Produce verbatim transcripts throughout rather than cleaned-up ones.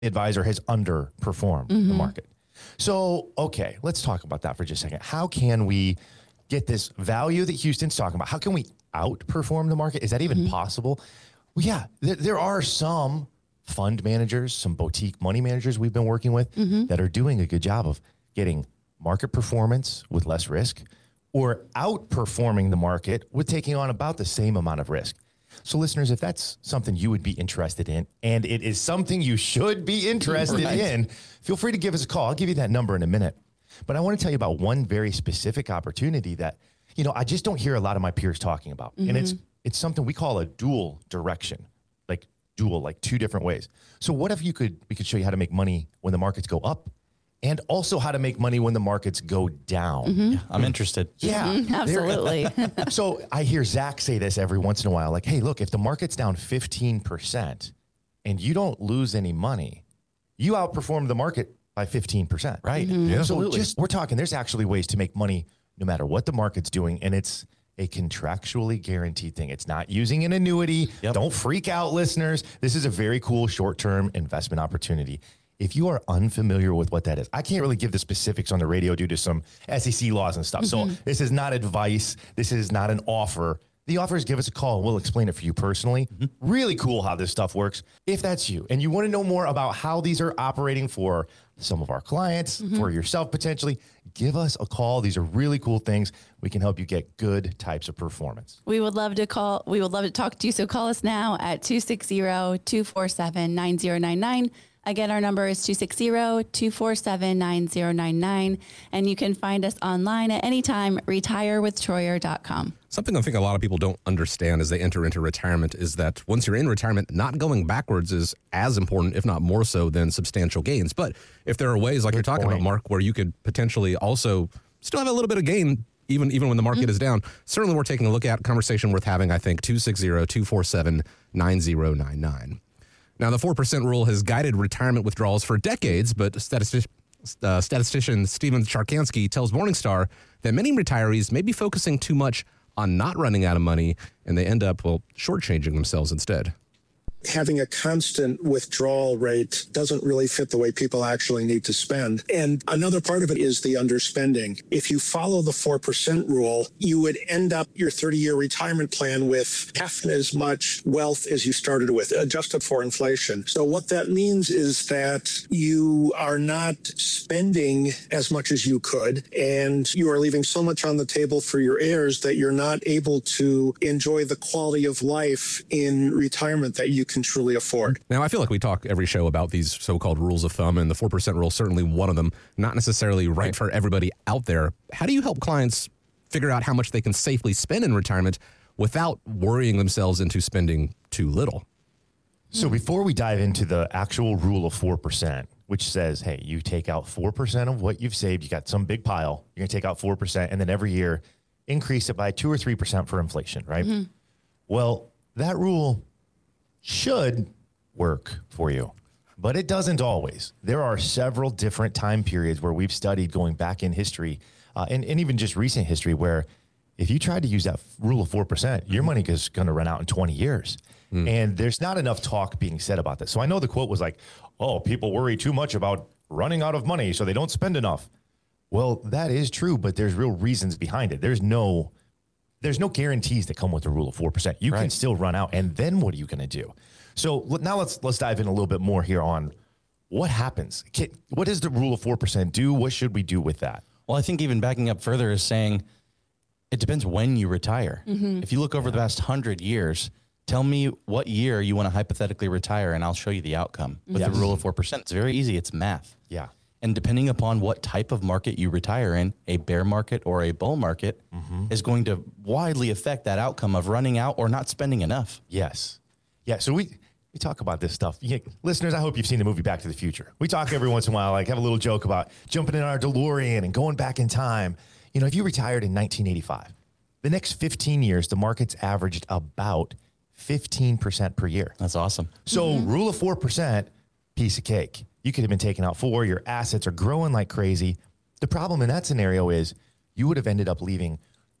advisor has underperformed Mm-hmm. the market. So, okay, let's talk about that for just a second. How can we get this value that Houston's talking about? How can we outperform the market? Is that even Mm-hmm. possible? Well, yeah, there, there are some fund managers, some boutique money managers we've been working with Mm-hmm. that are doing a good job of getting market performance with less risk or outperforming the market with taking on about the same amount of risk. So listeners, if that's something you would be interested in, and it is something you should be interested Right. in, feel free to give us a call. I'll give you that number in a minute. But I want to tell you about one very specific opportunity that, you know, I just don't hear a lot of my peers talking about. Mm-hmm. And it's it's something we call a dual direction, like dual, like two different ways. So what if you could, we could show you how to make money when the markets go up and also how to make money when the markets go down. Mm-hmm. I'm interested. Yeah. Mm-hmm. Absolutely. So I hear Zach say this every once in a while, like, hey, look, if the market's down fifteen percent and you don't lose any money, you outperform the market by fifteen percent. Right. Mm-hmm. So Absolutely. just, we're talking, there's actually ways to make money no matter what the market's doing. And it's a contractually guaranteed thing. It's not using an annuity. Yep. Don't freak out, listeners. This is a very cool short-term investment opportunity. If you are unfamiliar with what that is, I can't really give the specifics on the radio due to some S E C laws and stuff. So this is not advice. This is not an offer. The offer is give us a call and we'll explain it for you personally. Really cool how this stuff works. If that's you and you want to know more about how these are operating for some of our clients, for yourself potentially, give us a call. These are really cool things. We can help you get good types of performance. We would love to call. We would love to talk to you. So call us now at two six zero, two four seven, nine zero nine nine. Again, our number is two six zero, two four seven, nine zero nine nine. And you can find us online at any time, retire with troyer dot com. Something I think a lot of people don't understand as they enter into retirement is that once you're in retirement, not going backwards is as important, if not more so, than substantial gains. But if there are ways like you're talking point. about, Mark, where you could potentially also still have a little bit of gain, even even when the market is down, certainly we're taking a look at. Conversation worth having, I think, two six zero, two four seven, nine zero nine nine. Now, the four percent rule has guided retirement withdrawals for decades, but statistic, uh, statistician Stephen Charkansky tells Morningstar that many retirees may be focusing too much on not running out of money, and they end up, well, shortchanging themselves instead. Having a constant withdrawal rate doesn't really fit the way people actually need to spend. And another part of it is the underspending. If you follow the four percent rule, you would end up your thirty-year retirement plan with half as much wealth as you started with, adjusted for inflation. So what that means is that you are not spending as much as you could, and you are leaving so much on the table for your heirs that you're not able to enjoy the quality of life in retirement that you can truly afford. Now, I feel like we talk every show about these so-called rules of thumb, and the four percent rule is certainly one of them, not necessarily right, right for everybody out there. How do you help clients figure out how much they can safely spend in retirement without worrying themselves into spending too little? So before we dive into the actual rule of four percent, which says, hey, you take out four percent of what you've saved, you got some big pile, you're going to take out four percent, and then every year increase it by two or three percent for inflation, right? Mm-hmm. Well, that rule should work for you, but it doesn't always. There are several different time periods where we've studied going back in history uh, and, and even just recent history where if you tried to use that rule of four percent, your money is going to run out in twenty years. Mm. And there's not enough talk being said about this. So I know the quote was like, oh, people worry too much about running out of money, so they don't spend enough. Well, that is true, but there's real reasons behind it. There's no There's no guarantees that come with the rule of four percent. You right. can still run out. And then what are you going to do? So now let's let's dive in a little bit more here on what happens. Can, what does the rule of four percent do? What should we do with that? Well, I think even backing up further is saying it depends when you retire. Mm-hmm. If you look over yeah. the past hundred years, tell me what year you want to hypothetically retire, and I'll show you the outcome. With yes. the rule of four percent, it's very easy. It's math. Yeah. And depending upon what type of market you retire in, a bear market or a bull market mm-hmm. is going to widely affect that outcome of running out or not spending enough. Yes. Yeah. So we, we talk about this stuff. Yeah, listeners, I hope you've seen the movie Back to the Future. We talk every once in a while, like have a little joke about jumping in our DeLorean and going back in time. You know, if you retired in nineteen eighty-five, the next fifteen years, the market's averaged about fifteen percent per year. That's awesome. So mm-hmm. rule of four percent, piece of cake. You could have been taken out for, your assets are growing like crazy. The problem in that scenario is you would have ended up leaving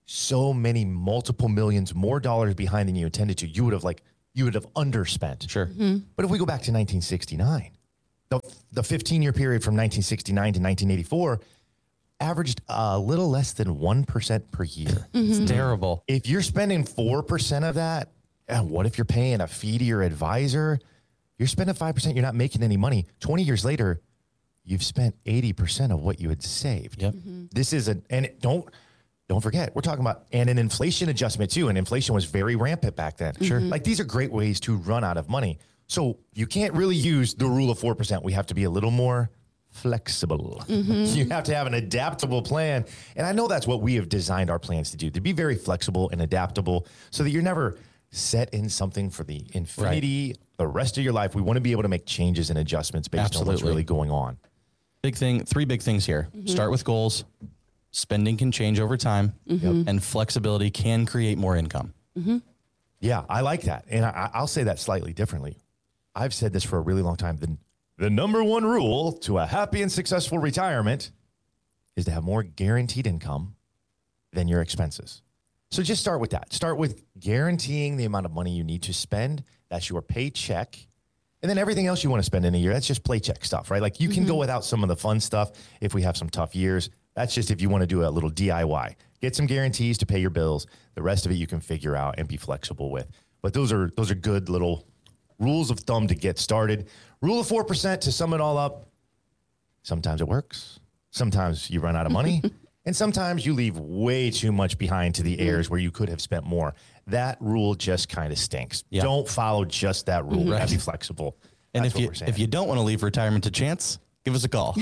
so many multiple millions more dollars behind than you intended to. You would have like, you would have underspent. Sure. Mm-hmm. But if we go back to nineteen sixty-nine, the, the fifteen year period from nineteen sixty-nine to nineteen eighty-four averaged a little less than one percent per year. It's terrible. If you're spending four percent of that, and what if you're paying a fee to your advisor? You're spending five percent, you're not making any money. twenty years later, you've spent eighty percent of what you had saved. Yep. This is an, and it, don't, don't forget, we're talking about, and an inflation adjustment too. And inflation was very rampant back then. Sure. Like these are great ways to run out of money. So you can't really use the rule of four percent. We have to be a little more flexible. You have to have an adaptable plan. And I know that's what we have designed our plans to do, to be very flexible and adaptable so that you're never set in something for the infinity, the rest of your life. We want to be able to make changes and adjustments based on what's Absolutely. really going on. Big thing, three big things here. Start with goals. Spending can change over time, and flexibility can create more income. Yeah, I like that. And I, I'll say that slightly differently. I've said this for a really long time. The, the number one rule to a happy and successful retirement is to have more guaranteed income than your expenses. So just start with that. Start with guaranteeing the amount of money you need to spend. That's your paycheck. And then everything else you want to spend in a year, that's just paycheck stuff, right? Like you can go without some of the fun stuff if we have some tough years. That's just if you want to do a little D I Y. Get some guarantees to pay your bills. The rest of it you can figure out and be flexible with. But those are those are good little rules of thumb to get started. Rule of four percent to sum it all up. Sometimes it works. Sometimes you run out of money. And sometimes you leave way too much behind to the heirs where you could have spent more. That rule just kind of stinks. Yeah. Don't follow just that rule. Right. Be flexible. And That's if you what we're saying. if you don't want to leave retirement to chance, give us a call.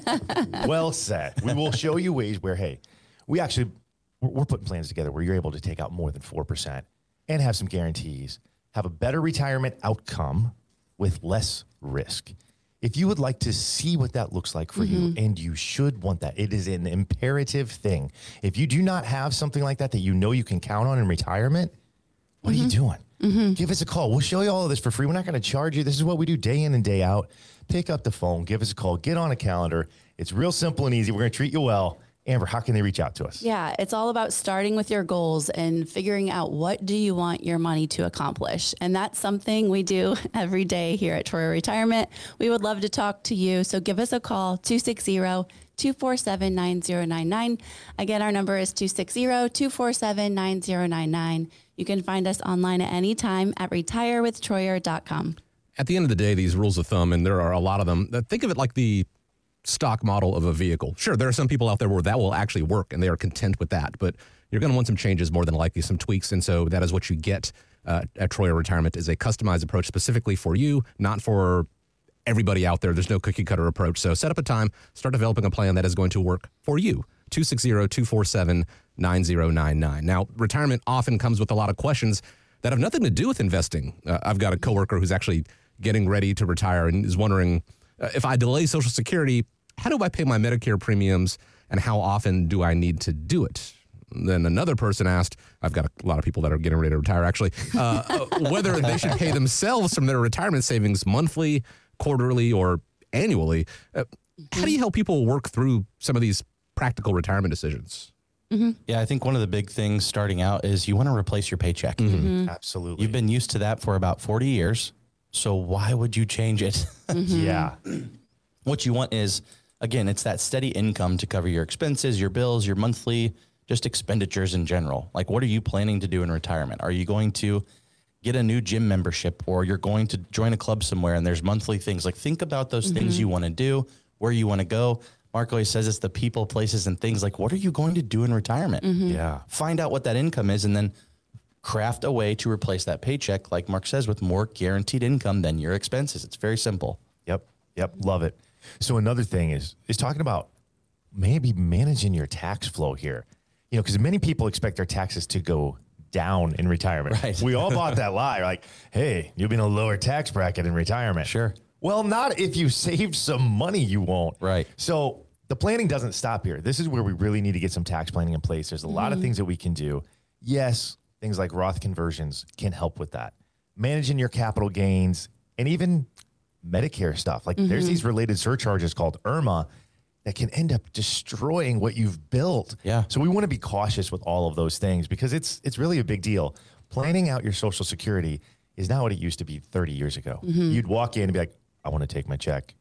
Well said. We will show you ways where, hey, we actually, we're, we're putting plans together where you're able to take out more than four percent and have some guarantees, have a better retirement outcome with less risk. If you would like to see what that looks like for you, and you should want that, it is an imperative thing. If you do not have something like that that you know you can count on in retirement, what are you doing? Give us a call. We'll show you all of this for free. We're not going to charge you. This is what we do day in and day out. Pick up the phone, give us a call, get on a calendar. It's real simple and easy. We're going to treat you well. Amber, how can they reach out to us? Yeah, it's all about starting with your goals and figuring out what do you want your money to accomplish. And that's something we do every day here at Troyer Retirement. We would love to talk to you. So give us a call, two six zero, two four seven, nine zero nine nine. Again, our number is two six zero, two four seven, nine zero nine nine. You can find us online at any time at retire with troyer dot com. At the end of the day, these rules of thumb, and there are a lot of them, think of it like the stock model of a vehicle. Sure, there are some people out there where that will actually work and they are content with that, but you're going to want some changes, more than likely some tweaks. And so that is what you get uh, at Troyer Retirement, is a customized approach specifically for you, not for everybody out there. There's no cookie cutter approach. So set up a time, start developing a plan that is going to work for you. two six zero, two four seven, nine zero nine nine. Now, retirement often comes with a lot of questions that have nothing to do with investing. Uh, I've got a coworker who's actually getting ready to retire and is wondering, Uh, if I delay Social Security, how do I pay my Medicare premiums and how often do I need to do it? Then another person asked, I've got a lot of people that are getting ready to retire actually, uh, whether they should pay themselves from their retirement savings monthly, quarterly, or annually. Uh, how do you help people work through some of these practical retirement decisions? Yeah, I think one of the big things starting out is you want to replace your paycheck. Absolutely. You've been used to that for about forty years. So why would you change it? Yeah. What you want is, again, it's that steady income to cover your expenses, your bills, your monthly, just expenditures in general. Like, what are you planning to do in retirement? Are you going to get a new gym membership, or you're going to join a club somewhere and there's monthly things? Like, think about those things you want to do, where you want to go. Mark always says it's the people, places, and things. Like, what are you going to do in retirement? Yeah. Find out what that income is and then craft a way to replace that paycheck, like Mark says, with more guaranteed income than your expenses. It's very simple. Yep. Yep. Love it. So another thing is, is talking about maybe managing your tax flow here, you know, because many people expect their taxes to go down in retirement. Right. We all bought that lie. Like, hey, you'll be in a lower tax bracket in retirement. Sure. Well, not if you save some money, you won't. Right. So the planning doesn't stop here. This is where we really need to get some tax planning in place. There's a lot of things that we can do. Yes, things like Roth conversions can help with that. Managing your capital gains and even Medicare stuff. Like there's these related surcharges called I R M A that can end up destroying what you've built. Yeah. So we want to be cautious with all of those things because it's it's really a big deal. Planning out your Social Security is not what it used to be thirty years ago. You'd walk in and be like, I want to take my check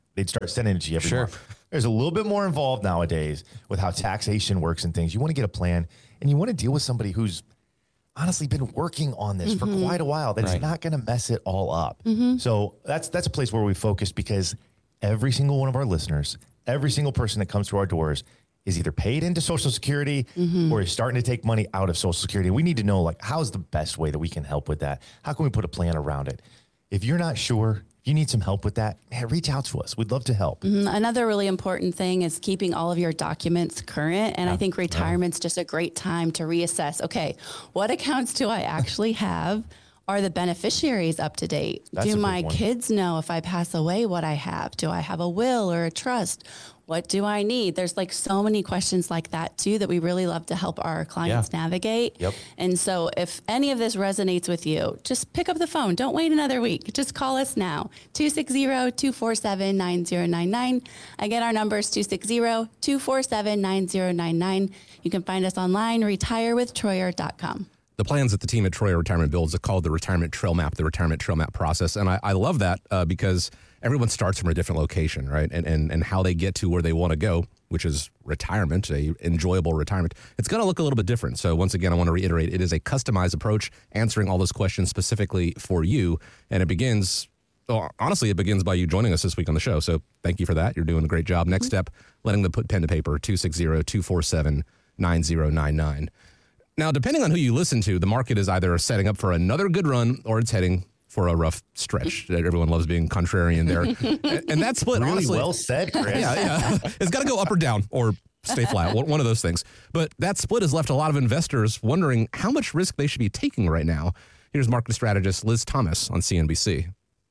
they'd start sending it to you every Sure. month. There's a little bit more involved nowadays with how taxation works and things. You want to get a plan and you want to deal with somebody who's honestly been working on this Mm-hmm. for quite a while. That's Right. not going to mess it all up. Mm-hmm. So that's that's a place where we focus because every single one of our listeners, every single person that comes to our doors is either paid into Social Security Mm-hmm. or is starting to take money out of Social Security. We need to know, like, how's the best way that we can help with that? How can we put a plan around it? If you're not sure, if you need some help with that, man, reach out to us. We'd love to help. Another really important thing is keeping all of your documents current. And I think retirement's just a great time to reassess, okay, what accounts do I actually have? Are the beneficiaries up to date? That's a do big my one. kids know if I pass away what I have? Do I have a will or a trust? What do I need? There's like so many questions like that too that we really love to help our clients Yeah. navigate. Yep. And so if any of this resonates with you, just pick up the phone. Don't wait another week. Just call us now, two six zero, two four seven, nine zero nine nine. Again, our number is two six zero, two four seven, nine zero nine nine. You can find us online, retire with troyer dot com. The plans that the team at Troyer Retirement builds are called the Retirement Trail Map, the Retirement Trail Map process. And I, I love that uh, because everyone starts from a different location, right? And, and, and how they get to where they want to go, which is retirement, a enjoyable retirement, it's going to look a little bit different. So once again, I want to reiterate, it is a customized approach, answering all those questions specifically for you. And it begins, well, honestly, it begins by you joining us this week on the show. So thank you for that. You're doing a great job. Next step, letting them put pen to paper, two six zero, two four seven, nine zero nine nine. Now, depending on who you listen to, the market is either setting up for another good run or it's heading for a rough stretch. Everyone loves being contrarian there. and, and that split, Really honestly, well said, Chris. yeah, yeah. It's got to go up or down or stay flat, one one of those things. But that split has left a lot of investors wondering how much risk they should be taking right now. Here's market strategist Liz Thomas on C N B C.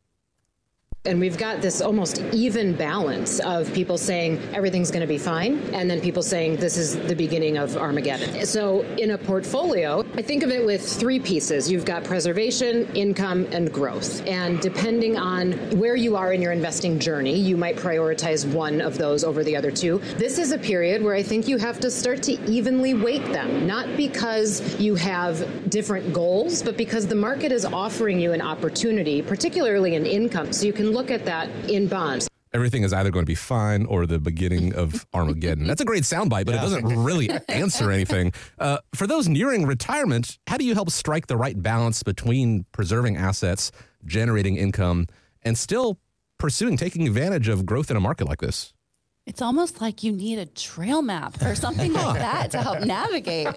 And we've got this almost even balance of people saying everything's going to be fine, and then people saying this is the beginning of Armageddon. So in a portfolio, I think of it with three pieces. You've got preservation, income, and growth. And depending on where you are in your investing journey, you might prioritize one of those over the other two. This is a period where I think you have to start to evenly weight them, not because you have different goals, but because the market is offering you an opportunity, particularly in income. So you can look at that in bonds. Everything is either going to be fine or the beginning of Armageddon. That's a great soundbite, but it doesn't really answer anything. Uh, for those nearing retirement, how do you help strike the right balance between preserving assets, generating income, and still pursuing taking advantage of growth in a market like this? It's almost like you need a trail map or something like that to help navigate.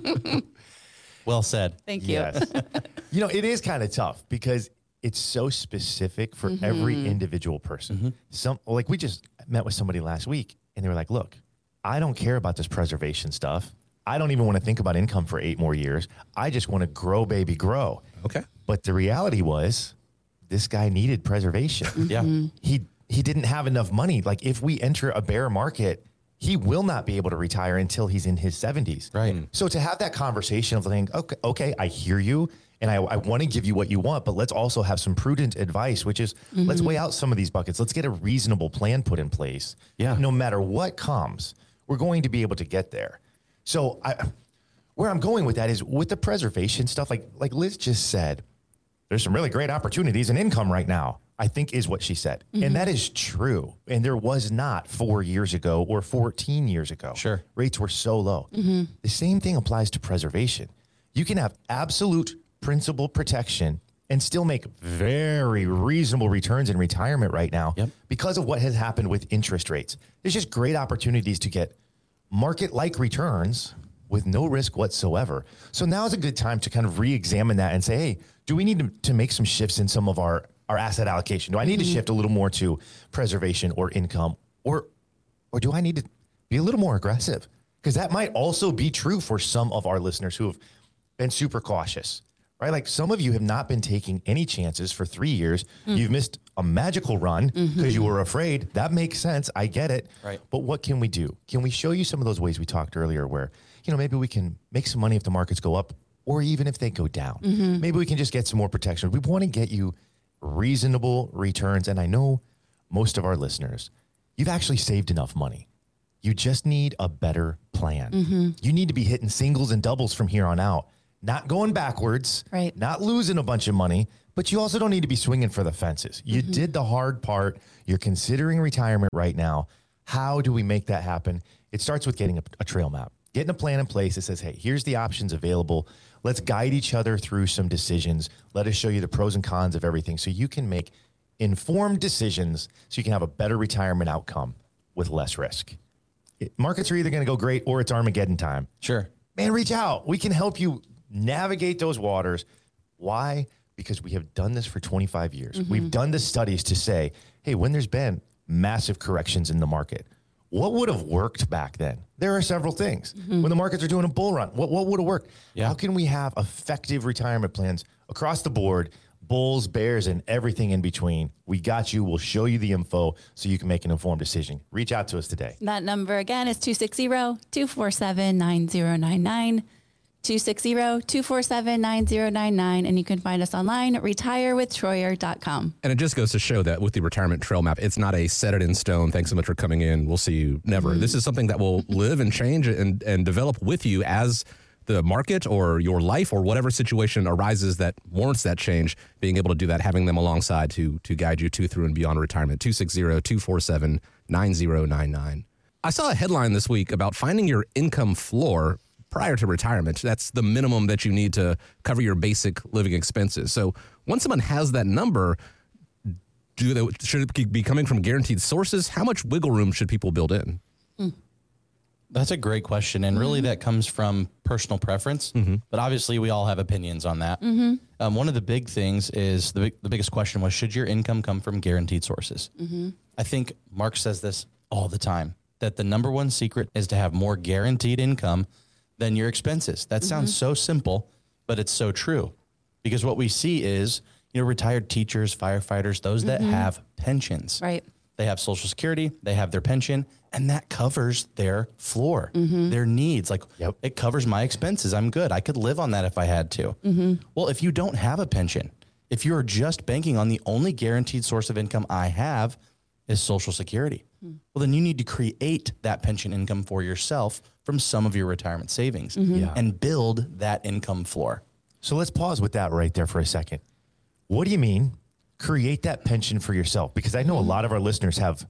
Well said. Thank you. Yes. You know, it is kind of tough because it's so specific for every individual person. Some, like we just met with somebody last week and they were like, look, I don't care about this preservation stuff. I don't even want to think about income for eight more years. I just want to grow, baby, grow. Okay. But the reality was this guy needed preservation. Yeah. He, he didn't have enough money. Like if we enter a bear market, he will not be able to retire until he's in his seventies. Right. So to have that conversation of saying, okay, okay, I hear you. And I, I want to give you what you want, but let's also have some prudent advice, which is let's weigh out some of these buckets. Let's get a reasonable plan put in place. Yeah. No matter what comes, we're going to be able to get there. So I, where I'm going with that is with the preservation stuff, like, like Liz just said, there's some really great opportunities in income right now, I think is what she said. And that is true. And there was not four years ago or fourteen years ago. Sure. Rates were so low. The same thing applies to preservation. You can have absolute principal protection and still make very reasonable returns in retirement right now Yep. because of what has happened with interest rates. There's just great opportunities to get market-like returns with no risk whatsoever. So now is a good time to kind of re-examine that and say, hey, do we need to, to make some shifts in some of our, our asset allocation? Do I need to shift a little more to preservation or income? Or, or do I need to be a little more aggressive? Because that might also be true for some of our listeners who have been super cautious. Right? Like some of you have not been taking any chances for three years. You've missed a magical run because you were afraid. That makes sense. I get it. Right. But what can we do? Can we show you some of those ways we talked earlier where, you know, maybe we can make some money if the markets go up or even if they go down? Maybe we can just get some more protection. We want to get you reasonable returns. And I know most of our listeners, you've actually saved enough money. You just need a better plan. You need to be hitting singles and doubles from here on out. Not going backwards, Right. not losing a bunch of money, But you also don't need to be swinging for the fences. You mm-hmm. did the hard part. You're considering retirement right now. How do we make that happen? It starts with getting a, a trail map, getting a plan in place that says, hey, here's the options available. Let's guide each other through some decisions. Let us show you the pros and cons of everything so you can make informed decisions so you can have a better retirement outcome with less risk. It, markets are either going to go great or it's Armageddon time. Sure. Man, reach out. We can help you navigate those waters. Why? Because we have done this for twenty-five years. Mm-hmm. We've done the studies to say, hey, when there's been massive corrections in the market, what would have worked back then? There are several things. Mm-hmm. When the markets are doing a bull run, what, what would have worked? Yeah. How can we have effective retirement plans across the board, bulls, bears, and everything in between? We got you. We'll show you the info so you can make an informed decision. Reach out to us today. That number again is two six zero, two four seven, nine zero nine nine. two six zero, two four seven, nine zero nine nine. And you can find us online at retire with troyer dot com. And it just goes to show that with the retirement trail map, it's not a set it in stone. Thanks so much for coming in. We'll see you never. Mm-hmm. This is something that will live and change and, and develop with you as the market or your life or whatever situation arises that warrants that change. Being able to do that, having them alongside to to guide you to, through, and beyond retirement. two six zero, two four seven, nine zero nine nine. I saw a headline this week about finding your income floor prior to retirement. That's the minimum that you need to cover your basic living expenses. So once someone has that number, do they, should it be coming from guaranteed sources? How much wiggle room should people build in? Mm. That's a great question. And really that comes from personal preference, mm-hmm. but obviously we all have opinions on that. Mm-hmm. Um, one of the big things is the, the biggest question was, should your income come from guaranteed sources? Mm-hmm. I think Mark says this all the time, that the number one secret is to have more guaranteed income than your expenses. That sounds mm-hmm. so simple, but it's so true. Because what we see is, you know, retired teachers, firefighters, those mm-hmm. that have pensions. Right. They have Social Security, they have their pension, and that covers their floor, mm-hmm. their needs. Like, yep. it covers my expenses. I'm good. I could live on that if I had to. Mm-hmm. Well, if you don't have a pension, if you're just banking on the only guaranteed source of income I have is Social Security, mm-hmm. well, then you need to create that pension income for yourself from some of your retirement savings mm-hmm. yeah. and build that income floor. So let's pause with that right there for a second. What do you mean create that pension for yourself? Because I know mm-hmm. a lot of our listeners have,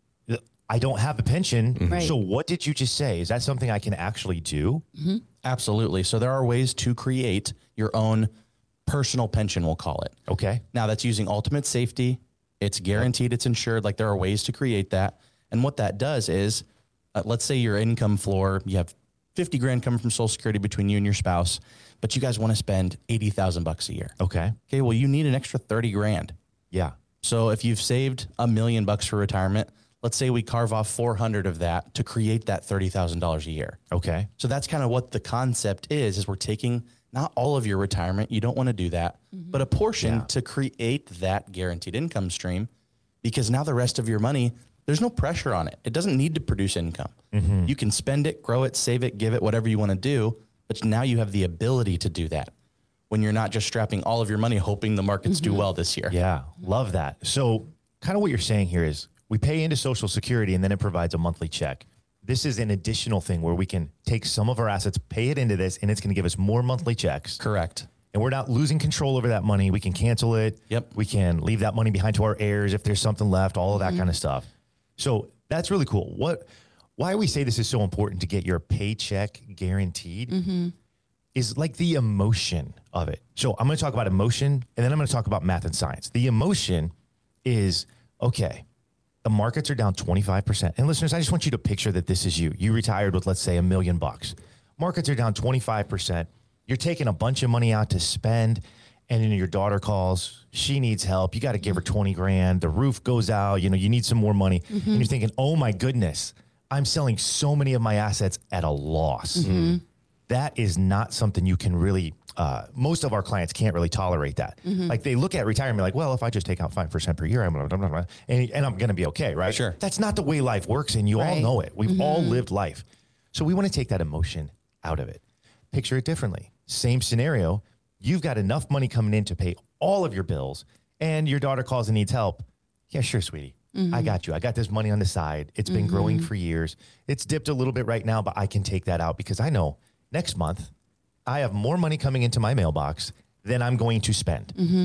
I don't have a pension. Mm-hmm. Right. So what did you just say? Is that something I can actually do? Mm-hmm. Absolutely. So there are ways to create your own personal pension, we'll call it. Okay. Now that's using Ultimate Safety. It's guaranteed, it's insured. Like there are ways to create that. And what that does is, uh, let's say your income floor, you have fifty grand coming from Social Security between you and your spouse, but you guys want to spend eighty thousand bucks a year. Okay. Okay. Well, you need an extra thirty grand. Yeah. So if you've saved a million bucks for retirement, let's say we carve off four hundred of that to create that thirty thousand dollars a year. Okay. So that's kind of what the concept is, is we're taking not all of your retirement. You don't want to do that, mm-hmm. but a portion yeah. to create that guaranteed income stream, because now the rest of your money, there's no pressure on it. It doesn't need to produce income. Mm-hmm. You can spend it, grow it, save it, give it, whatever you want to do. But now you have the ability to do that when you're not just strapping all of your money, hoping the markets mm-hmm. do well this year. Yeah. Love that. So kind of what you're saying here is we pay into Social Security and then it provides a monthly check. This is an additional thing where we can take some of our assets, pay it into this, and it's going to give us more monthly checks. Correct. And we're not losing control over that money. We can cancel it. Yep. We can leave that money behind to our heirs if there's something left, all of that mm-hmm. kind of stuff. So that's really cool. What, why we say this is so important to get your paycheck guaranteed mm-hmm. is like the emotion of it. So I'm going to talk about emotion, and then I'm going to talk about math and science. The emotion is, okay, the markets are down twenty-five percent. And listeners, I just want you to picture that this is you. You retired with, let's say, a million bucks. Markets are down twenty-five percent. You're taking a bunch of money out to spend, and then your daughter calls. She needs help. You got to give her twenty grand. The roof goes out. You know, you need some more money. Mm-hmm. And you're thinking, oh my goodness, I'm selling so many of my assets at a loss. Mm-hmm. That is not something you can really, uh, most of our clients can't really tolerate that. Mm-hmm. Like they look at retirement like, well, if I just take out five percent per year, I'm blah, blah, blah, blah, and, and I'm going to be okay, right? Sure. That's not the way life works, and you right. all know it. We've mm-hmm. all lived life. So we want to take that emotion out of it. Picture it differently. Same scenario. You've got enough money coming in to pay all of your bills, and your daughter calls and needs help. Yeah, sure, sweetie. Mm-hmm. I got you. I got this money on the side. It's been mm-hmm. growing for years. It's dipped a little bit right now, but I can take that out because I know next month I have more money coming into my mailbox than I'm going to spend. Mm-hmm.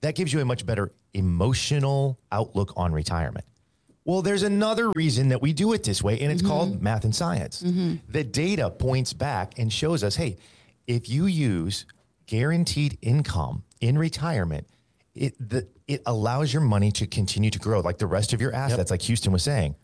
that gives you a much better emotional outlook on retirement. Well, there's another reason that we do it this way, and it's mm-hmm. called math and science. Mm-hmm. The data points back and shows us, hey, if you use guaranteed income in retirement, it the, it allows your money to continue to grow like the rest of your assets, yep. like Houston was saying.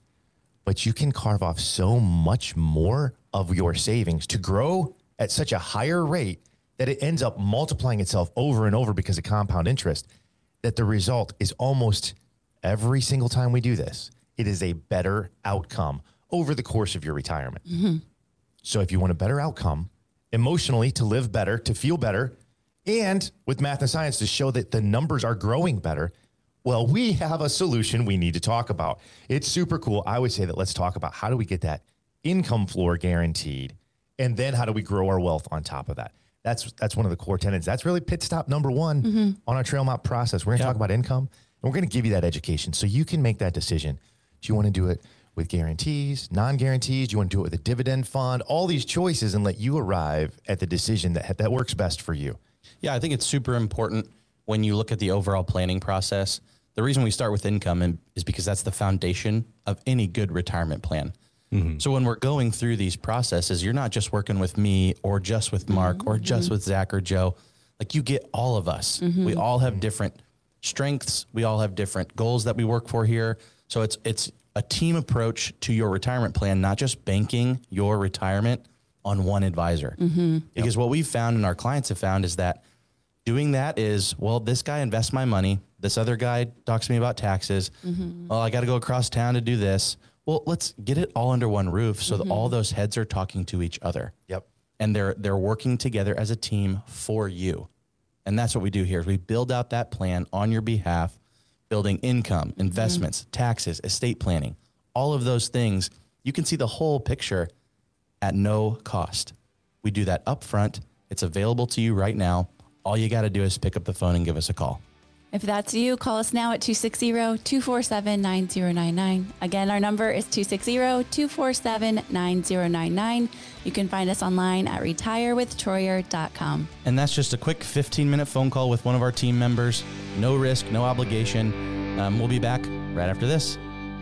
But you can carve off so much more of your savings to grow at such a higher rate that it ends up multiplying itself over and over because of compound interest, that the result is almost every single time we do this, it is a better outcome over the course of your retirement. Mm-hmm. So if you want a better outcome emotionally, to live better, to feel better, and with math and science to show that the numbers are growing better, well, we have a solution we need to talk about. It's super cool. I would say that let's talk about how do we get that income floor guaranteed, and then how do we grow our wealth on top of that? That's that's one of the core tenets. That's really pit stop number one mm-hmm. on our trail map process. We're going to yep. talk about income, and we're going to give you that education so you can make that decision. Do you want to do it with guarantees, non-guarantees? Do you want to do it with a dividend fund? All these choices, and let you arrive at the decision that that works best for you. Yeah, I think it's super important when you look at the overall planning process. The reason we start with income is because that's the foundation of any good retirement plan. Mm-hmm. So when we're going through these processes, you're not just working with me or just with Mark mm-hmm. or just with Zach or Joe. Like, you get all of us. Mm-hmm. We all have different strengths. We all have different goals that we work for here. So it's it's a team approach to your retirement plan, not just banking your retirement on one advisor. Mm-hmm. Because yep. what we've found and our clients have found is that doing that is, well, this guy invests my money. This other guy talks to me about taxes. Mm-hmm. Well, I got to go across town to do this. Well, let's get it all under one roof so mm-hmm. that all those heads are talking to each other. Yep. And they're they're working together as a team for you. And that's what we do here is we build out that plan on your behalf, building income, investments, mm-hmm. taxes, estate planning, all of those things. You can see the whole picture at no cost. We do that up front. It's available to you right now. All you got to do is pick up the phone and give us a call. If that's you, call us now at two six zero, two four seven, nine zero nine nine. Again, our number is two six zero, two four seven, nine zero nine nine. You can find us online at retire with troyer dot com. And that's just a quick fifteen minute phone call with one of our team members. No risk, no obligation. Um, we'll be back right after this.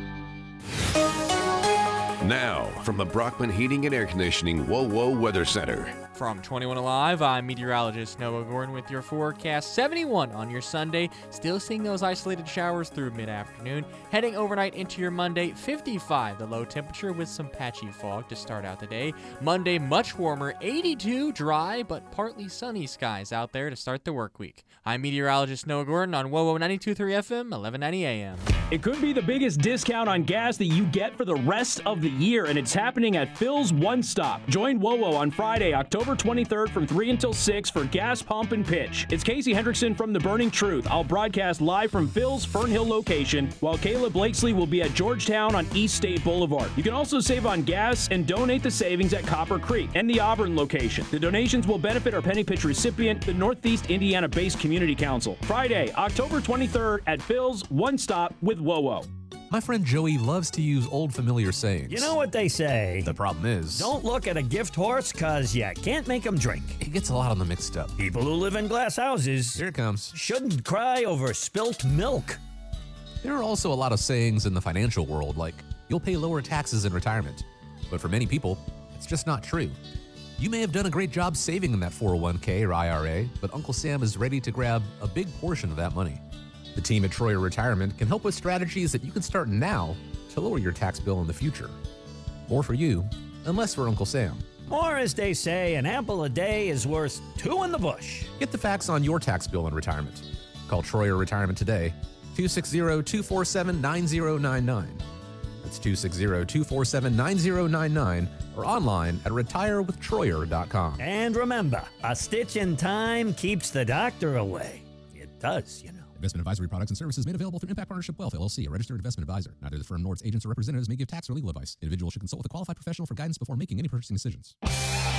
Now, from the Brockman Heating and Air Conditioning Whoa Whoa Weather Center. From twenty-one Alive, I'm meteorologist Noah Gordon with your forecast. seventy-one on your Sunday, still seeing those isolated showers through mid-afternoon. Heading overnight into your Monday, fifty-five, the low temperature with some patchy fog to start out the day. Monday, much warmer, eighty-two, dry but partly sunny skies out there to start the work week. I'm meteorologist Noah Gordon on Whoa Whoa ninety-two point three F M, eleven ninety A M. It could be the biggest discount on gas that you get for the rest of the year, and it's happening at Phil's One Stop. Join Whoa Whoa on Friday, October twenty-third from three until six for Gas Pump and Pitch. It's Casey Hendrickson from The Burning Truth. I'll broadcast live from Phil's Fern Hill location, while Kayla Blakesley will be at Georgetown on East State Boulevard. You can also save on gas and donate the savings at Copper Creek and the Auburn location. The donations will benefit our Penny Pitch recipient, the Northeast Indiana-based Community Council. Friday, October twenty-third at Phil's One Stop with Whoa Whoa. My friend Joey loves to use old familiar sayings. You know what they say. The problem is, don't look at a gift horse, cause you can't make them drink. He gets a lot of them mixed up. People who live in glass houses, here it comes, shouldn't cry over spilt milk. There are also a lot of sayings in the financial world, like, you'll pay lower taxes in retirement. But for many people, it's just not true. You may have done a great job saving in that four oh one k or I R A, but Uncle Sam is ready to grab a big portion of that money. The team at Troyer Retirement can help with strategies that you can start now to lower your tax bill in the future. More for you, and less for Uncle Sam. Or as they say, an apple a day is worth two in the bush. Get the facts on your tax bill in retirement. Call Troyer Retirement today, two six zero, two four seven, nine zero nine nine. That's two six zero, two four seven, nine zero nine nine, or online at retire with troyer dot com. And remember, a stitch in time keeps the doctor away. It does, you know. Investment advisory products and services made available through Impact Partnership Wealth, L L C, a registered investment advisor. Neither the firm nor its agents or representatives may give tax or legal advice. Individuals should consult with a qualified professional for guidance before making any purchasing decisions.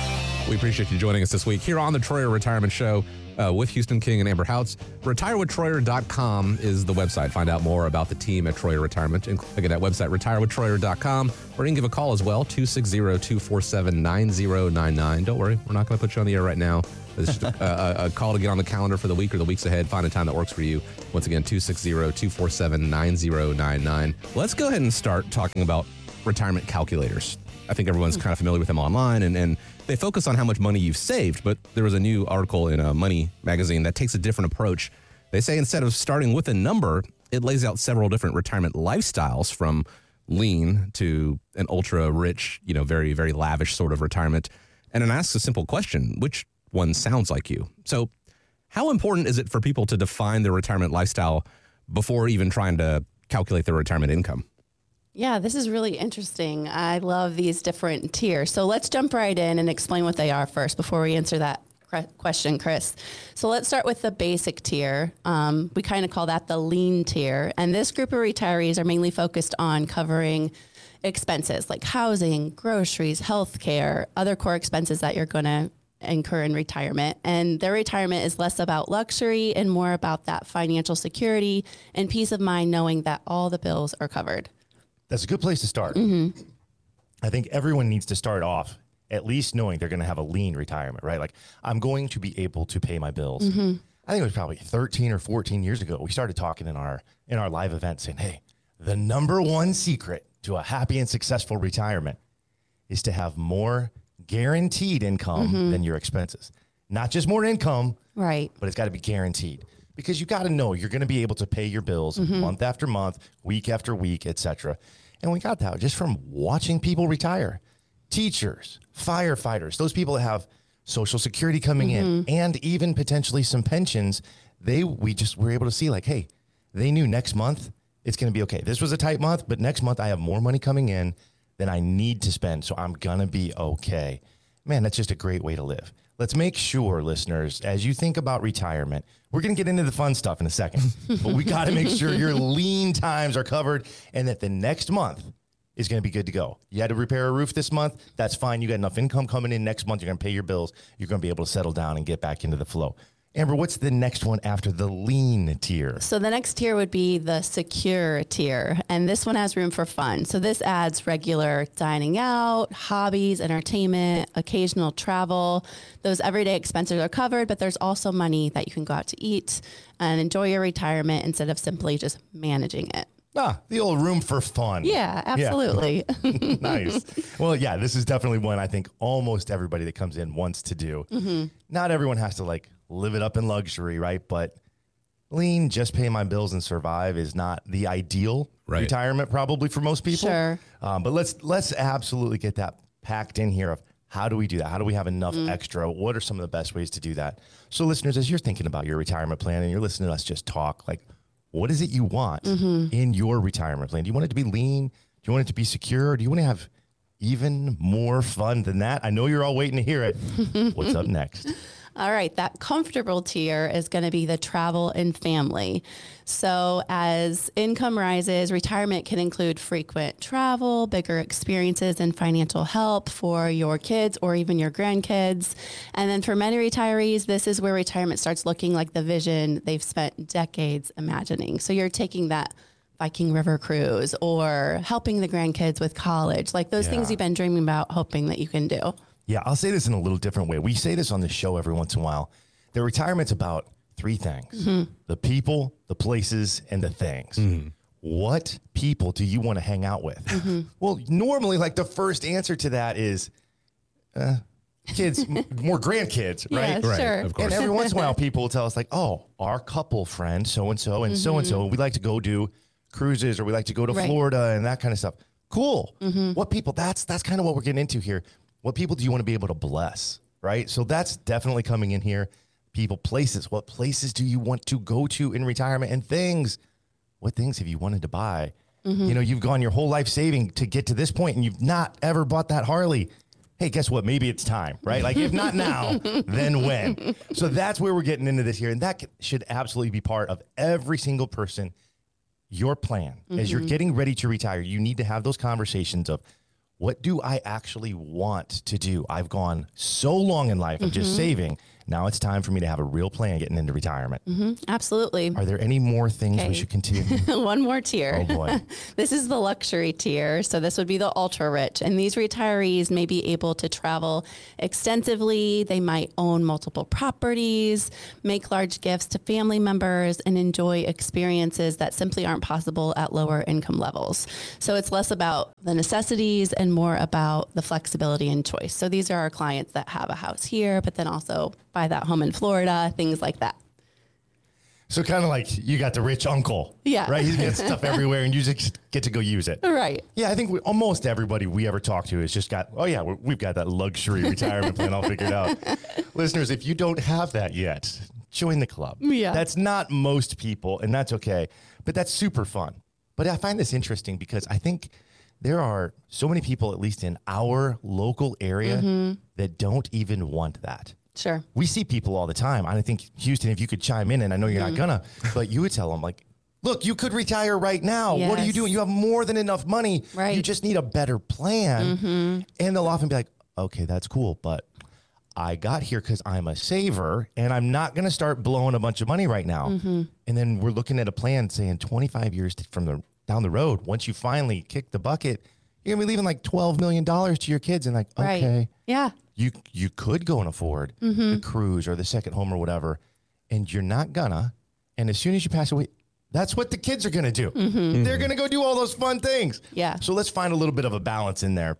We appreciate you joining us this week here on the Troyer Retirement Show uh, with Houston King and Amber Houts. retire with troyer dot com is the website. Find out more about the team at Troyer Retirement. And again, that website, retire with troyer dot com. Or you can give a call as well, two six zero, two four seven, nine zero nine nine. Don't worry, we're not going to put you on the air right now. It's just a, a, a call to get on the calendar for the week or the weeks ahead. Find a time that works for you. Once again, two six zero, two four seven, nine zero nine nine. Let's go ahead and start talking about retirement calculators. I think everyone's kind of familiar with them online, and, and they focus on how much money you've saved. But there was a new article in a Money magazine that takes a different approach. They say instead of starting with a number, it lays out several different retirement lifestyles, from lean to an ultra rich, you know, very, very lavish sort of retirement. And it asks a simple question: which one sounds like you? So how important is it for people to define their retirement lifestyle before even trying to calculate their retirement income? Yeah, this is really interesting. I love these different tiers. So let's jump right in and explain what they are first before we answer that question, Chris. So let's start with the basic tier. Um, we kind of call that the lean tier. And this group of retirees are mainly focused on covering expenses like housing, groceries, healthcare, other core expenses that you're going to incur in retirement. And their retirement is less about luxury and more about that financial security and peace of mind, knowing that all the bills are covered. That's a good place to start. Mm-hmm. I think everyone needs to start off at least knowing they're going to have a lean retirement, right? Like, I'm going to be able to pay my bills. Mm-hmm. I think it was probably thirteen or fourteen years ago. We started talking in our in our live event saying, hey, the number one secret to a happy and successful retirement is to have more guaranteed income Mm-hmm. than your expenses. Not just more income, Right. but it's got to be guaranteed, because you got to know you're going to be able to pay your bills Mhm. month after month, week after week, et cetera. And we got that just from watching people retire. Teachers, firefighters, those people that have Social Security coming in, and even potentially some pensions. They we just were able to see, like, hey, they knew next month it's going to be okay. This was a tight month, but next month I have more money coming in than I need to spend, so I'm going to be okay. Man, that's just a great way to live. Let's make sure, listeners, as you think about retirement, we're going to get into the fun stuff in a second, but we got to make sure your lean times are covered and that the next month is going to be good to go. You had to repair a roof this month. That's fine. You got enough income coming in next month. You're going to pay your bills. You're going to be able to settle down and get back into the flow. Amber, what's the next one after the lean tier? So the next tier would be the secure tier. And this one has room for fun. So this adds regular dining out, hobbies, entertainment, occasional travel. Those everyday expenses are covered, but there's also money that you can go out to eat and enjoy your retirement instead of simply just managing it. Ah, the old room for fun. Yeah, absolutely. Yeah. Nice. Well, yeah, this is definitely one I think almost everybody that comes in wants to do. Mm-hmm. Not everyone has to like live it up in luxury, right? But lean, just pay my bills and survive is not the ideal Right. retirement probably for most people. Sure. Um, but let's let's absolutely get that packed in here of how do we do that? How do we have enough Mm. extra? What are some of the best ways to do that? So listeners, as you're thinking about your retirement plan and you're listening to us just talk, like, what is it you want Mm-hmm. in your retirement plan? Do you want it to be lean? Do you want it to be secure? Or do you want to have even more fun than that? I know you're all waiting to hear it. What's up next? All right, that comfortable tier is going to be the travel and family. So as income rises, retirement can include frequent travel, bigger experiences, and financial help for your kids or even your grandkids. And then for many retirees, this is where retirement starts looking like the vision they've spent decades imagining. So you're taking that Viking River cruise or helping the grandkids with college, like those Yeah. things you've been dreaming about, hoping that you can do. Yeah, I'll say this in a little different way. We say this on the show every once in a while. The retirement's about three things: Mm-hmm. the people, the places, and the things. What people do you want to hang out with? Mm-hmm. Well, normally, like the first answer to that is uh, kids, m- more grandkids, Yeah, right? Right, sure. of course. And every once in a while, people will tell us, like, oh, our couple friend, so and so, and so and so, we like to go do cruises or we like to go to Right. Florida and that kind of stuff. Cool. What people, that's that's kind of what we're getting into here. What people do you want to be able to bless, right? So that's definitely coming in here. People, places. What places do you want to go to in retirement? And things. What things have you wanted to buy? You know, you've gone your whole life saving to get to this point and you've not ever bought that Harley. Hey, guess what? Maybe it's time, right? Like, if not now, then when? So that's where we're getting into this here. And that c- should absolutely be part of every single person. Your plan, as you're getting ready to retire, you need to have those conversations of what do I actually want to do? I've gone so long in life of Mm-hmm. just saving. Now it's time for me to have a real plan getting into retirement. Mm-hmm. Absolutely. Are there any more things Okay. we should continue? One more tier. Oh boy. This is the luxury tier. So this would be the ultra rich. And these retirees may be able to travel extensively. They might own multiple properties, make large gifts to family members, and enjoy experiences that simply aren't possible at lower income levels. So it's less about the necessities and more about the flexibility and choice. So these are our clients that have a house here, but then also buy that home in Florida, things like that. So kind of like you got the rich uncle, Yeah. right? He gets stuff everywhere and you just get to go use it. Right. Yeah, I think we, almost everybody we ever talk to has just got, oh yeah, we're, we've got that luxury retirement plan all figured out. Listeners, if you don't have that yet, join the club. Yeah. That's not most people, and that's okay, but that's super fun. But I find this interesting because I think there are so many people, at least in our local area, Mm-hmm. that don't even want that. Sure. We see people all the time. I think, Houston, if you could chime in, and I know you're not gonna, but you would tell them, like, look, you could retire right now. What are you Yes. doing? You have more than enough money. Right. You just need a better plan. Mm-hmm. And they'll often be like, okay, that's cool, but I got here because I'm a saver and I'm not going to start blowing a bunch of money right now. Mm-hmm. And then we're looking at a plan saying twenty-five years from the down the road, once you finally kick the bucket, you're going to be leaving like twelve million dollars to your kids. And like, Right. okay, Yeah. you you could go and afford Mm-hmm. the cruise or the second home or whatever, and you're not gonna. And as soon as you pass away, that's what the kids are gonna do. They're gonna go do all those fun things. Mm-hmm. Yeah. So let's find a little bit of a balance in there.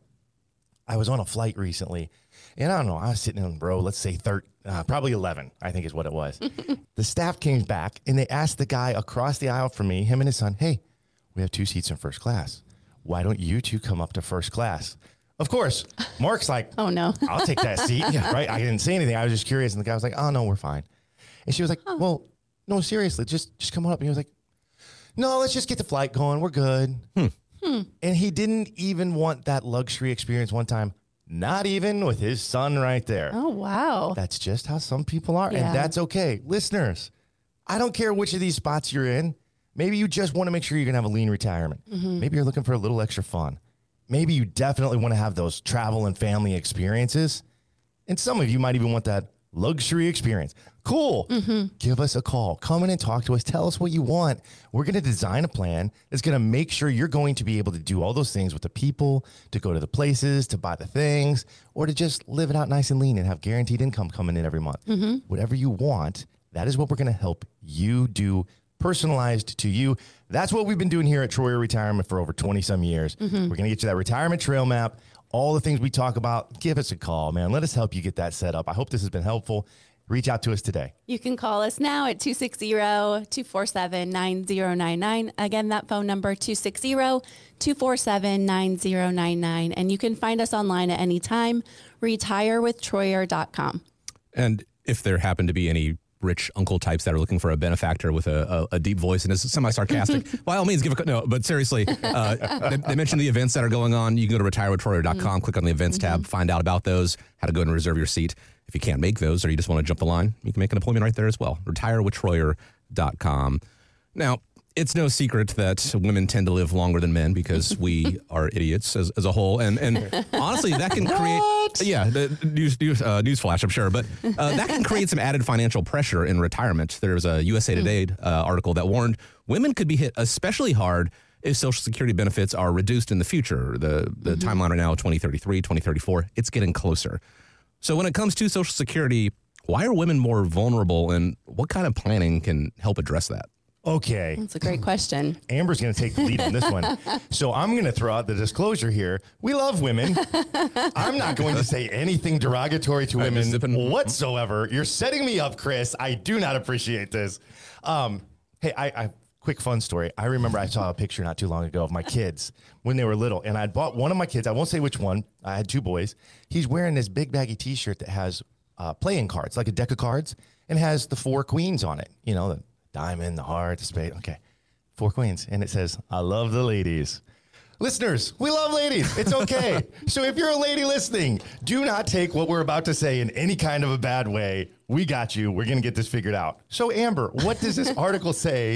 I was on a flight recently, and I don't know, I was sitting in row, let's say thirty, uh, probably eleven, I think is what it was. The staff came back and they asked the guy across the aisle from me, him and his son, hey, we have two seats in first class. Why don't you two come up to first class? Of course, Mark's like, Oh, no. I'll take that seat. Yeah, right. I didn't say anything. I was just curious. And the guy was like, oh, no, we're fine. And she was like, well, no, seriously, just just come on up. And he was like, no, let's just get the flight going. We're good. Hmm. And he didn't even want that luxury experience one time, not even with his son right there. Oh, wow. That's just how some people are. Yeah. And that's okay. Listeners, I don't care which of these spots you're in. Maybe you just want to make sure you're going to have a lean retirement. Mm-hmm. Maybe you're looking for a little extra fun. Maybe you definitely want to have those travel and family experiences. And some of you might even want that luxury experience. Cool. Mm-hmm. Give us a call. Come in and talk to us. Tell us what you want. We're going to design a plan that's going to make sure you're going to be able to do all those things with the people, to go to the places, to buy the things, or to just live it out nice and lean and have guaranteed income coming in every month. Mm-hmm. Whatever you want, that is what we're going to help you do, personalized to you. That's what we've been doing here at Troyer Retirement for over twenty some years. Mm-hmm. We're going to get you that retirement trail map, all the things we talk about. Give us a call, man. Let us help you get that set up. I hope this has been helpful. Reach out to us today. You can call us now at two six zero, two four seven, nine zero nine nine. Again, that phone number, two six zero, two four seven, nine zero nine nine. And you can find us online at any time, retire with troyer dot com. And if there happen to be any rich uncle types that are looking for a benefactor with a, a, a deep voice and is semi-sarcastic, by all means, give a no. But seriously, uh, they, they mentioned the events that are going on. You can go to retire with troyer dot com, click on the events tab, find out about those, how to go and reserve your seat. If you can't make those or you just want to jump the line, you can make an appointment right there as well. retire with troyer dot com. Now, it's no secret that women tend to live longer than men because we are idiots as, as a whole. And and honestly, that can create... Yeah, the news, news, uh, news flash, I'm sure. But uh, that can create some added financial pressure in retirement. There was a U S A Today uh, article that warned women could be hit especially hard if Social Security benefits are reduced in the future. The, the Mm-hmm. timeline right now, twenty thirty-three, twenty thirty-four, it's getting closer. So when it comes to Social Security, why are women more vulnerable and what kind of planning can help address that? Okay. That's a great question. Amber's going to take the lead on this one. So I'm going to throw out the disclosure here. We love women. I'm not going to say anything derogatory to I'm just women zipping- whatsoever. You're setting me up, Chris. I do not appreciate this. Um, hey, I, I quick fun story. I remember I saw a picture not too long ago of my kids when they were little, and I'd bought one of my kids. I won't say which one. I had two boys. He's wearing this big baggy T-shirt that has uh, playing cards, like a deck of cards, and has the four queens on it. You know, the diamond, the heart, the spade. Okay, four queens, and it says, "I love the ladies." Listeners, we love ladies. It's okay. So if you're a lady listening, do not take what we're about to say in any kind of a bad way. We got you. We're going to get this figured out. So Amber, what does this article say?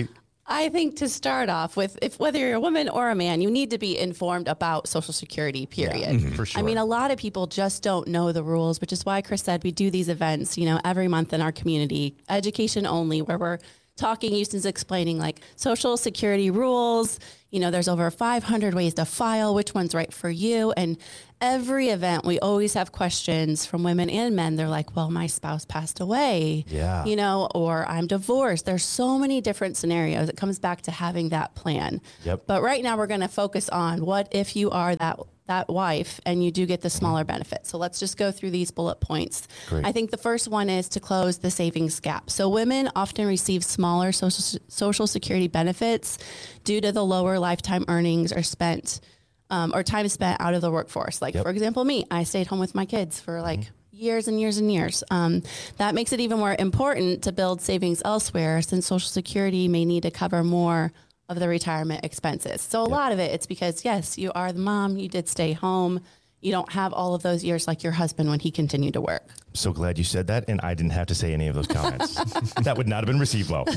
I think to start off with, if whether you're a woman or a man, you need to be informed about Social Security, period. Yeah, mm-hmm, for sure. I mean, a lot of people just don't know the rules, which is why Chris said we do these events, you know, every month in our community, education only, where we're talking, Houston's explaining like Social Security rules. You know, there's over five hundred ways to file, which one's right for you. And every event, we always have questions from women and men. They're like, well, my spouse passed away, yeah, you know, or I'm divorced. There's so many different scenarios. It comes back to having that plan. Yep. But right now we're going to focus on what if you are that that wife and you do get the smaller benefit. So let's just go through these bullet points. Great. I think the first one is to close the savings gap. So women often receive smaller social social security benefits due to the lower lifetime earnings are spent um, or time spent out of the workforce. Like, yep. for example, me, I stayed home with my kids for like mm-hmm. years and years and years. Um, that makes it even more important to build savings elsewhere, since Social Security may need to cover more of the retirement expenses. So a yep. lot of it, it's because, yes, you are the mom, you did stay home. You don't have all of those years like your husband when he continued to work. So glad you said that, and I didn't have to say any of those comments. That would not have been received well.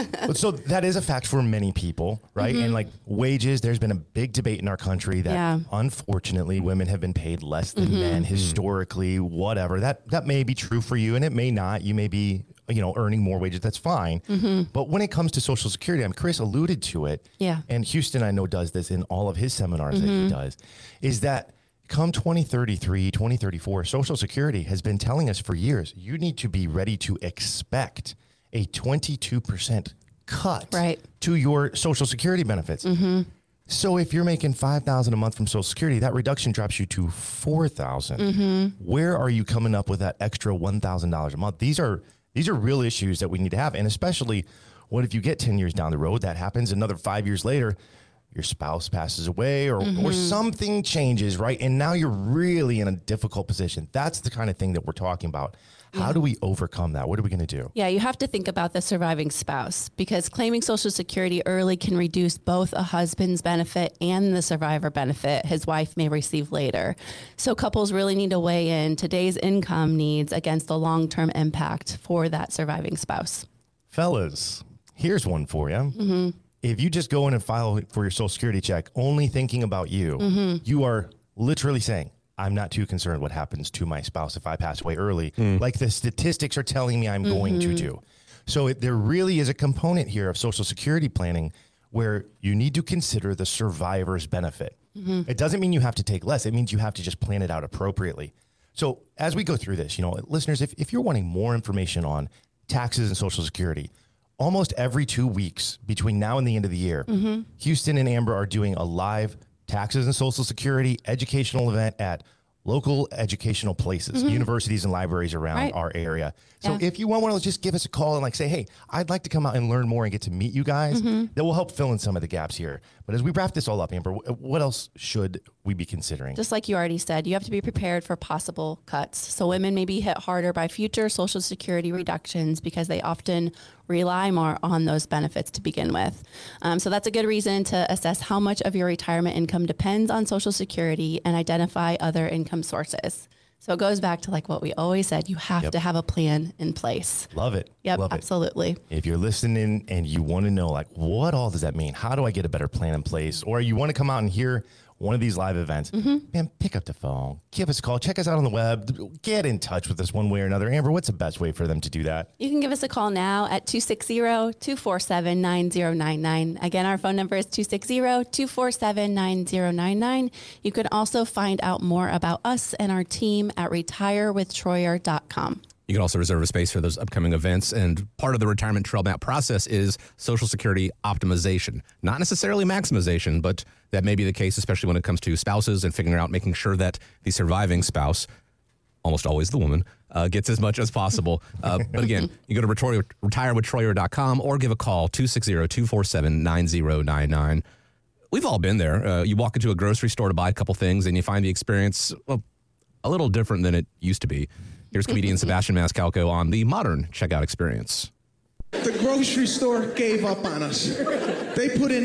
So that is a fact for many people, right? Mm-hmm. And like wages, there's been a big debate in our country that yeah. unfortunately women have been paid less than mm-hmm. men historically, whatever. That that may be true for you, and it may not. You may be, you know, earning more wages. That's fine. Mm-hmm. But when it comes to Social Security, I mean, Chris alluded to it. Yeah. And Houston, I know, does this in all of his seminars mm-hmm. that he does, is that come twenty thirty-three, twenty thirty-four, Social Security has been telling us for years, you need to be ready to expect a twenty-two percent cut right. to your Social Security benefits. Mm-hmm. So if you're making five thousand dollars a month from Social Security, that reduction drops you to four thousand dollars. Mm-hmm. Where are you coming up with that extra one thousand dollars a month? These are these are real issues that we need to have. And especially, what if you get ten years down the road, that happens another five years later, your spouse passes away or, mm-hmm. or something changes, right? And now you're really in a difficult position. That's the kind of thing that we're talking about. How yeah. do we overcome that? What are we going to do? Yeah, you have to think about the surviving spouse, because claiming Social Security early can reduce both a husband's benefit and the survivor benefit his wife may receive later. So couples really need to weigh in today's income needs against the long-term impact for that surviving spouse. Fellas, here's one for you. Mm-hmm. If you just go in and file for your Social Security check, only thinking about you, mm-hmm. you are literally saying, I'm not too concerned what happens to my spouse if I pass away early, mm. like the statistics are telling me I'm mm-hmm. going to do. So it, there really is a component here of Social Security planning where you need to consider the survivor's benefit. Mm-hmm. It doesn't mean you have to take less. It means you have to just plan it out appropriately. So as we go through this, you know, listeners, if, if you're wanting more information on taxes and Social Security, almost every two weeks between now and the end of the year, mm-hmm. Houston and Amber are doing a live taxes and Social Security educational event at local educational places, mm-hmm. universities and libraries around right. our area. So yeah. if you want to just give us a call and like say, hey, I'd like to come out and learn more and get to meet you guys, mm-hmm. that will help fill in some of the gaps here. But as we wrap this all up, Amber, what else should we be considering? Just like you already said, you have to be prepared for possible cuts. So women may be hit harder by future Social Security reductions because they often rely more on those benefits to begin with. Um, so that's a good reason to assess how much of your retirement income depends on Social Security and identify other income sources. So it goes back to like what we always said, you have yep. to have a plan in place. Love it. Yep, Love absolutely. It. If you're listening and you want to know like, what all does that mean? How do I get a better plan in place? Or you want to come out and hear one of these live events, mm-hmm. man, pick up the phone, give us a call, check us out on the web, get in touch with us one way or another. Amber, what's the best way for them to do that? You can give us a call now at two six zero, two four seven, nine zero nine nine. Again, our phone number is two six zero, two four seven, nine zero nine nine. You can also find out more about us and our team at retire with troyer dot com. You can also reserve a space for those upcoming events. And part of the retirement trail map process is Social Security optimization. Not necessarily maximization, but that may be the case, especially when it comes to spouses and figuring out making sure that the surviving spouse, almost always the woman, uh, gets as much as possible. Uh, but again, you go to retire, retire with troyer dot com or give a call, two six zero, two four seven, nine zero nine nine. We've all been there. Uh, you walk into a grocery store to buy a couple things and you find the experience, well, a little different than it used to be. Here's comedian Sebastian Maniscalco on the modern checkout experience. The grocery store gave up on us. They put in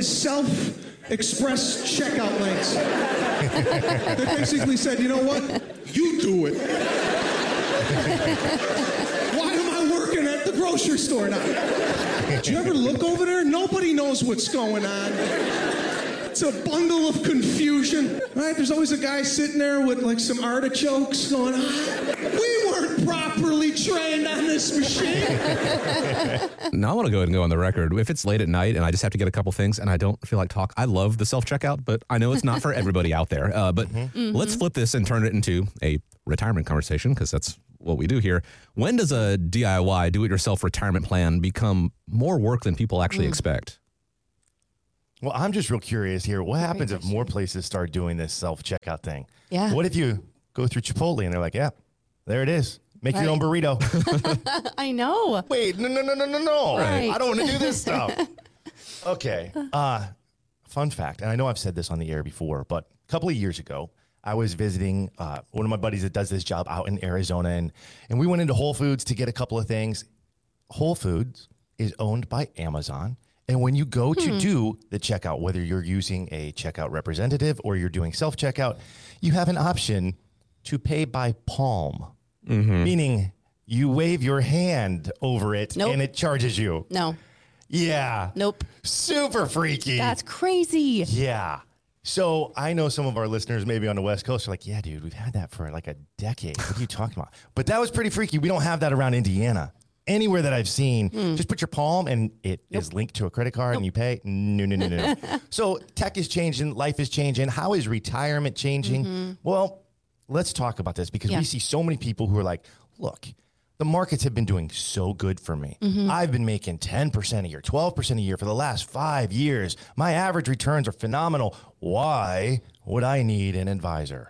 self-express checkout links. They basically said, you know what? You do it. Why am I working at the grocery store now. Did you ever look over there? Nobody knows what's going on. It's a bundle of confusion, right? There's always a guy sitting there with like some artichokes going, ah, we weren't properly trained on this machine. Now I want to go ahead and go on the record. If it's late at night and I just have to get a couple things and I don't feel like talk, I love the self-checkout, but I know it's not for everybody out there. Uh, but Mm-hmm. let's flip this and turn it into a retirement conversation, because that's what we do here. When does a D I Y, do-it-yourself retirement plan become more work than people actually Mm. expect? Well, I'm just real curious here. What happens if question. more places start doing this self-checkout thing? Yeah. What if you go through Chipotle and they're like, yeah, there it is. Make your Right. own burrito. I know. Wait, no, no, no, no, no, no. Right. I don't want to do this stuff. Okay. Uh, fun fact, and I know I've said this on the air before, but a couple of years ago, I was visiting uh, one of my buddies that does this job out in Arizona, and, and we went into Whole Foods to get a couple of things. Whole Foods is owned by Amazon. And when you go to Hmm. do the checkout, whether you're using a checkout representative or you're doing self-checkout, you have an option to pay by palm, meaning you wave your hand over it Nope. and it charges you. No. Yeah. Nope. Super freaky. That's crazy. Yeah. So I know some of our listeners maybe on the West Coast are like, yeah, dude, we've had that for like a decade. What are you talking about? But that was pretty freaky. We don't have that around Indiana. Anywhere that I've seen, just put your palm and it is linked to a credit card and you pay. No, no, no, no, no. So tech is changing. Life is changing. How is retirement changing? Well, let's talk about this because Yeah. we see so many people who are like, look, the markets have been doing so good for me. I've been making ten percent a year, twelve percent a year for the last five years. My average returns are phenomenal. Why would I need an advisor?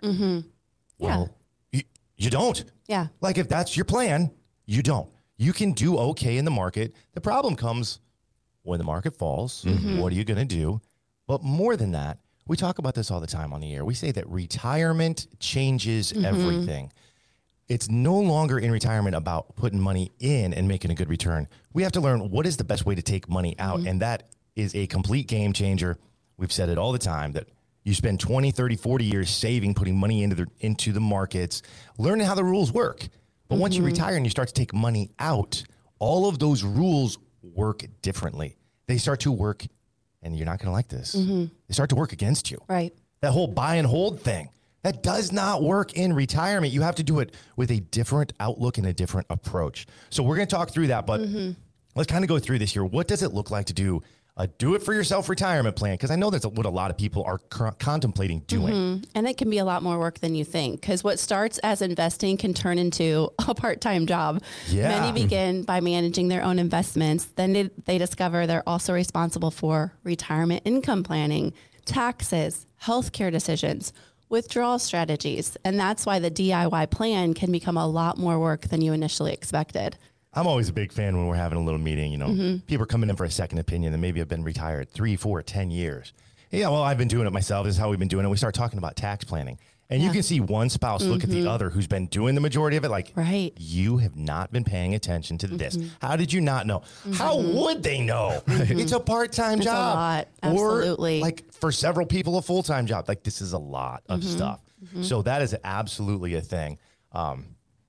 Well, you, you don't. Yeah. Like if that's your plan, you don't. You can do okay in the market. The problem comes when the market falls. What are you going to do? But more than that, we talk about this all the time on the air. We say that retirement changes everything. It's no longer in retirement about putting money in and making a good return. We have to learn what is the best way to take money out. And that is a complete game changer. We've said it all the time that you spend twenty, thirty, forty years saving, putting money into the, into the markets, learning how the rules work. But once you retire and you start to take money out, all of those rules work differently. They start to work, and you're not going to like this. They start to work against you. Right. That whole buy and hold thing, that does not work in retirement. You have to do it with a different outlook and a different approach. So we're going to talk through that, but let's kind of go through this here. What does it look like to do a do-it-for-yourself retirement plan? Because I know that's what a lot of people are co- contemplating doing. Mhm. And it can be a lot more work than you think, because what starts as investing can turn into a part-time job. Yeah. Many begin by managing their own investments. Then they, they discover they're also responsible for retirement income planning, taxes, healthcare decisions, withdrawal strategies. And that's why the D I Y plan can become a lot more work than you initially expected. I'm always a big fan when we're having a little meeting, you know, people are coming in for a second opinion and maybe have been retired three, four, ten years. Yeah, well, I've been doing it myself. This is how we've been doing it. We start talking about tax planning. And you Yeah. can see one spouse look at the other who's been doing the majority of it like, Right. you have not been paying attention to this. How did you not know? How would they know? It's a part-time It's a job. lot. Or Absolutely. like for several people, a full-time job. Like this is a lot of stuff. So that is absolutely a thing. Um,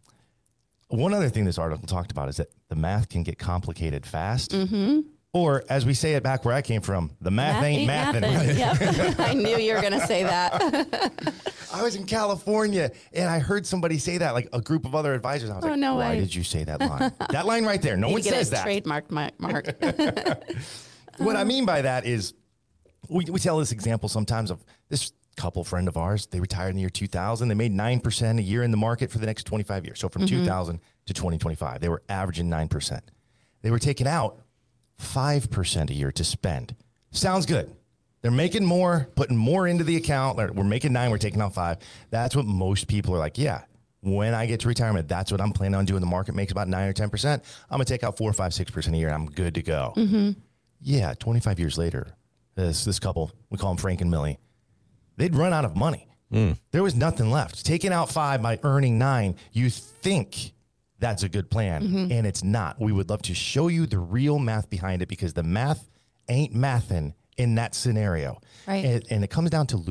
one other thing this article talked about is that the math can get complicated fast. Or as we say it back where I came from, the math, ain't, mathin'. Yep. I knew you were going to say that. I was in California and I heard somebody say that, like a group of other advisors. I was Oh, like, no why way. did you say that line? That line right there. No Need one to get says it that. trademarked, Mark. Mark. What I mean by that is we, we tell this example sometimes of this couple friend of ours. They retired in the year two thousand. They made nine percent a year in the market for the next twenty-five years. So from two thousand to twenty twenty-five, they were averaging nine percent. They were taking out five percent a year to spend. Sounds good. They're making more, putting more into the account. Like, we're making nine, we're taking out five. That's what most people are like, yeah, when I get to retirement, that's what I'm planning on doing. The market makes about nine or ten percent. I'm going to take out four, five, six percent a year and I'm good to go. Yeah, twenty-five years later, this, this couple, we call them Frank and Millie, they'd run out of money. There was nothing left. Taking out five by earning nine, you think that's a good plan, and it's not. We would love to show you the real math behind it because the math ain't mathin' in that scenario. Right. And, and it comes down to losing.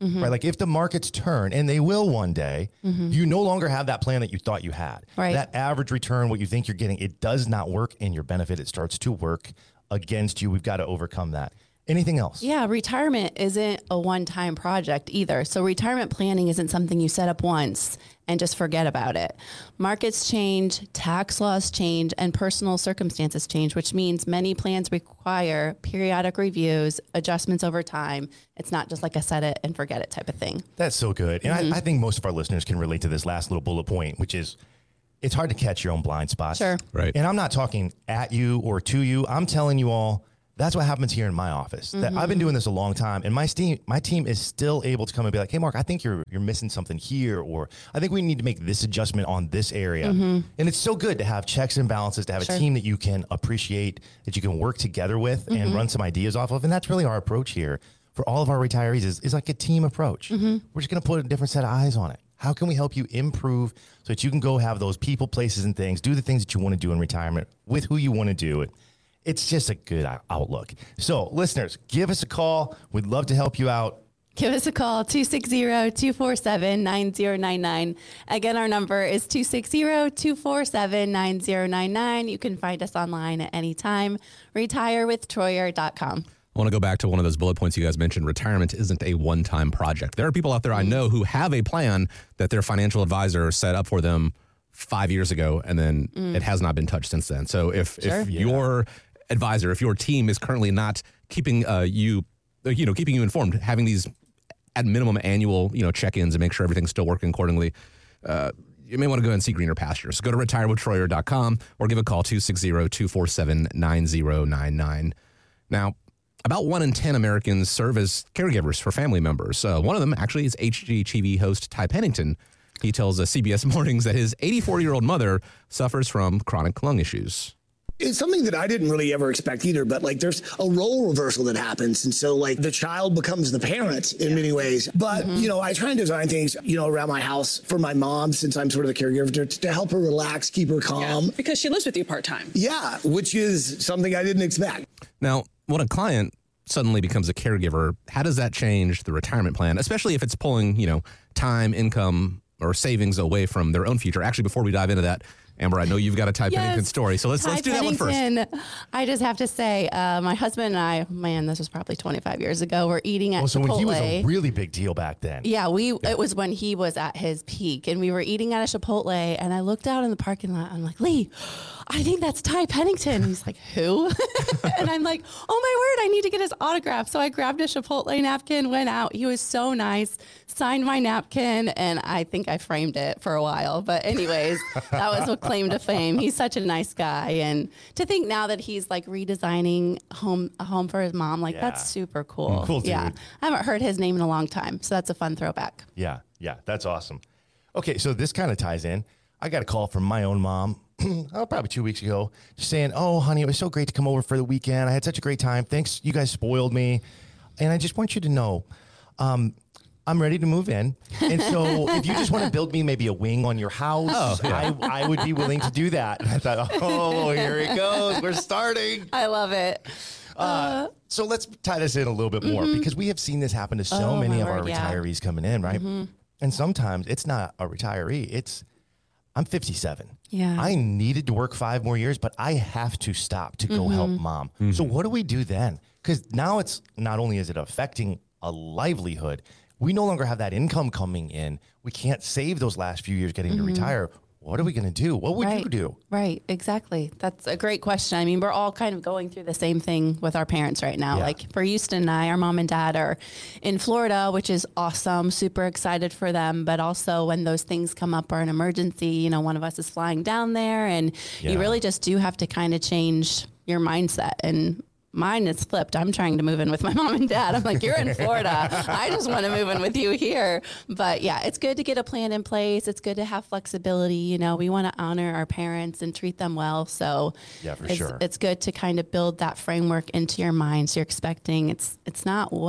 Mhm. right? Like if the markets turn, and they will one day, Mhm. you no longer have that plan that you thought you had. Right. That average return, what you think you're getting, it does not work in your benefit. It starts to work against you. We've got to overcome that. Anything else? Yeah, retirement isn't a one-time project either. So retirement planning isn't something you set up once and just forget about it. Markets change, tax laws change, and personal circumstances change, which means many plans require periodic reviews, adjustments over time. It's not just like a set it and forget it type of thing. That's so good. And Mhm. I, I think most of our listeners can relate to this last little bullet point, which is it's hard to catch your own blind spots. Sure. Right. And I'm not talking at you or to you. I'm telling you all, that's what happens here in my office. That I've been doing this a long time, and my team, my team is still able to come and be like, "Hey, Mark, I think you're you're missing something here, or I think we need to make this adjustment on this area." Mhm. And it's so good to have checks and balances, to have Sure. a team that you can appreciate, that you can work together with, and Mhm. run some ideas off of. And that's really our approach here for all of our retirees is, is like a team approach. Mhm. We're just going to put a different set of eyes on it. How can we help you improve so that you can go have those people, places, and things, do the things that you want to do in retirement with who you want to do it. It's just a good out- outlook. So listeners, give us a call. We'd love to help you out. Give us a call, two six zero, two four seven, nine zero nine nine. Again, our number is two six zero, two four seven, nine zero nine nine. You can find us online at any time, retire with troyer dot com. I want to go back to one of those bullet points you guys mentioned. Retirement isn't a one-time project. There are people out there I know who have a plan that their financial advisor set up for them five years ago, and then Mm. it has not been touched since then. So if, Sure. if Yeah. your advisor, if your team is currently not keeping uh, you, uh, you know, keeping you informed, having these at minimum annual, you know, check-ins and make sure everything's still working accordingly, uh, you may want to go ahead and see greener pastures. Go to retire with troyer dot com or give a call two six zero, two four seven, nine zero nine nine. Now, about one in ten Americans serve as caregivers for family members. Uh, one of them actually is H G T V host Ty Pennington. He tells uh, C B S Mornings that his eighty-four-year-old mother suffers from chronic lung issues. It's something that I didn't really ever expect either, but like there's a role reversal that happens. And so like the child becomes the parent in many ways. But, you know, I try and design things, you know, around my house for my mom, since I'm sort of the caregiver, to, to help her relax, keep her calm. Because she lives with you part-time. Yeah, which is something I didn't expect. Now, when a client suddenly becomes a caregiver, how does that change the retirement plan, especially if it's pulling, you know, time, income, or savings away from their own future? Actually, before we dive into that, Amber, I know you've got a Ty Yes. Pennington story, so let's Ty let's do that one first. Pennington, I just have to say, uh, my husband and I, man, this was probably twenty-five years ago. We're eating at Oh, so Chipotle. when he was a really big deal back then. Yeah, we it was when he was at his peak, and we were eating at a Chipotle, and I looked out in the parking lot. I'm like, Lee, I think that's Ty Pennington. He's like, who? And I'm like, oh my word, I need to get his autograph. So I grabbed a Chipotle napkin, went out. He was so nice, signed my napkin, and I think I framed it for a while. But anyways, that was a claim to fame. He's such a nice guy, and to think now that he's like redesigning home a home for his mom, like Yeah. that's super cool. Cool dude. Yeah, I haven't heard his name in a long time, so that's a fun throwback. Yeah, yeah, that's awesome. Okay, so this kind of ties in. I got a call from my own mom oh, probably two weeks ago, just saying, "Oh, honey, it was so great to come over for the weekend. I had such a great time. Thanks, you guys spoiled me, and I just want you to know, um, I'm ready to move in. And so, if you just want to build me maybe a wing on your house, Oh, yeah. I, I would be willing to do that." And I thought, "Oh, here it goes. We're starting." I love it. Uh, so let's tie this in a little bit more Mhm. because we have seen this happen to so Oh, many my of our word, yeah. retirees coming in, right? Mhm. And sometimes it's not a retiree. It's, I'm fifty-seven. Yeah. I needed to work five more years, but I have to stop to go help Mhm. mom. So what do we do then? Because now it's not only is it affecting a livelihood, we no longer have that income coming in. We can't save those last few years getting to Mhm. retire. What are we going to do? What would you Right. do? Right, exactly. That's a great question. I mean, we're all kind of going through the same thing with our parents right now. Yeah. Like for Houston and I, our mom and dad are in Florida, which is awesome. Super excited for them. But also when those things come up or an emergency, you know, one of us is flying down there, and Yeah. you really just do have to kind of change your mindset. And mine is flipped. I'm trying to move in with my mom and dad. I'm like, you're in Florida. I just want to move in with you here. But yeah, it's good to get a plan in place. It's good to have flexibility. You know, we want to honor our parents and treat them well. So Yeah, for it's, sure. it's good to kind of build that framework into your mind. So you're expecting it's it's not what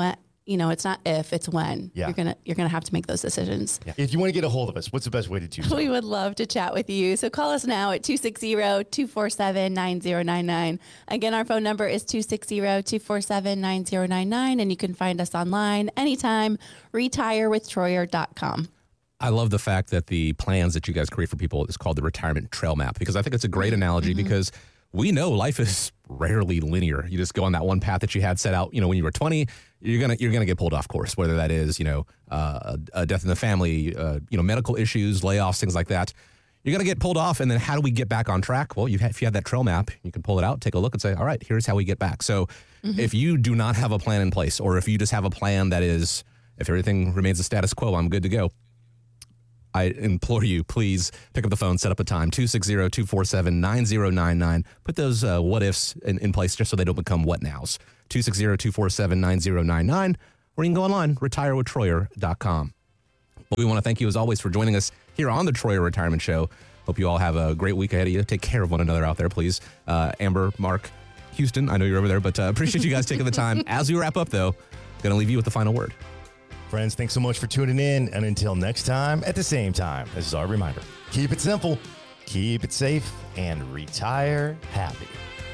you know, it's not if, it's when. Yeah. You're gonna you're gonna have to make those decisions. Yeah. If you want to get a hold of us, what's the best way to do so? We would love to chat with you. So call us now at two six zero, two four seven, nine zero nine nine. Again, our phone number is two six zero, two four seven, nine zero nine nine, and you can find us online anytime, retire with troyer dot com. I love the fact that the plans that you guys create for people is called the retirement trail map, because I think it's a great analogy Mm-hmm. because we know life is rarely linear. You just go on that one path that you had set out, you know, when you were twenty, you're going to, you're going to get pulled off course, whether that is, you know, uh, a, a death in the family, uh, you know, medical issues, layoffs, things like that. You're going to get pulled off. And then how do we get back on track? Well, you have, if you have that trail map, you can pull it out, take a look and say, all right, here's how we get back. So mm-hmm. if you do not have a plan in place, or if you just have a plan that is, if everything remains the status quo, I'm good to go, I implore you, please pick up the phone, set up a time, two six zero, two four seven, nine zero nine nine. Put those uh, what-ifs in, in place just so they don't become what-nows. two six zero, two four seven, nine zero nine nine. Or you can go online, retire with troyer dot com. Well, we want to thank you, as always, for joining us here on the Troyer Retirement Show. Hope you all have a great week ahead of you. Take care of one another out there, please. Uh, Amber, Mark, Houston, I know you're over there, but uh, appreciate you guys taking the time. As we wrap up, though, going to leave you with the final word. Friends, thanks so much for tuning in. And until next time, at the same time, this is our reminder. Keep it simple, keep it safe, and retire happy.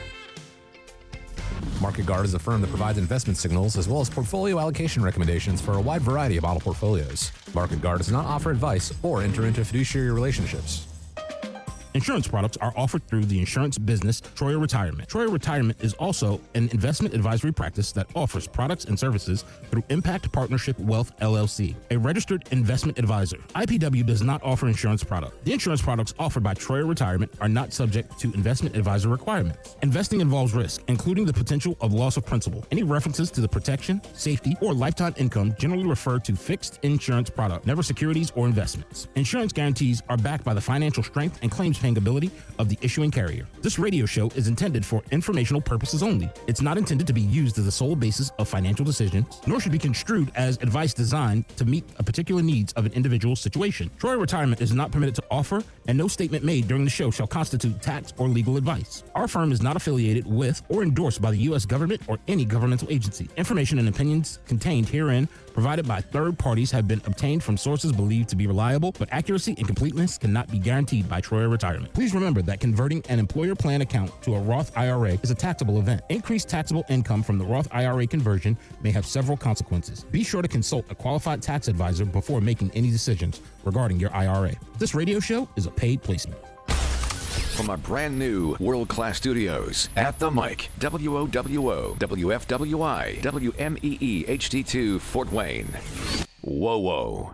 Market Guard is a firm that provides investment signals as well as portfolio allocation recommendations for a wide variety of model portfolios. Market Guard does not offer advice or enter into fiduciary relationships. Insurance products are offered through the insurance business Troyer Retirement. Troyer Retirement is also an investment advisory practice that offers products and services through Impact Partnership Wealth L L C, a registered investment advisor. I P W does not offer insurance products. The insurance products offered by Troyer Retirement are not subject to investment advisor requirements. Investing involves risk, including the potential of loss of principal. Any references to the protection, safety, or lifetime income generally refer to fixed insurance product, never securities or investments. Insurance guarantees are backed by the financial strength and claims paying ability of the issuing carrier. This radio show is intended for informational purposes only. It's not intended to be used as the sole basis of financial decisions, nor should be construed as advice designed to meet a particular needs of an individual situation. Troyer Retirement is not permitted to offer, and no statement made during the show shall constitute tax or legal advice. Our firm is not affiliated with or endorsed by the U S government or any governmental agency. Information and opinions contained herein provided by third parties have been obtained from sources believed to be reliable, but accuracy and completeness cannot be guaranteed by Troyer Retirement. Please remember that converting an employer plan account to a Roth I R A is a taxable event. Increased taxable income from the Roth I R A conversion may have several consequences. Be sure to consult a qualified tax advisor before making any decisions regarding your I R A. This radio show is a paid placement. From our brand new world-class studios at the mic, W O W O, W F W I, W M E E H D two, Fort Wayne. Whoa, whoa.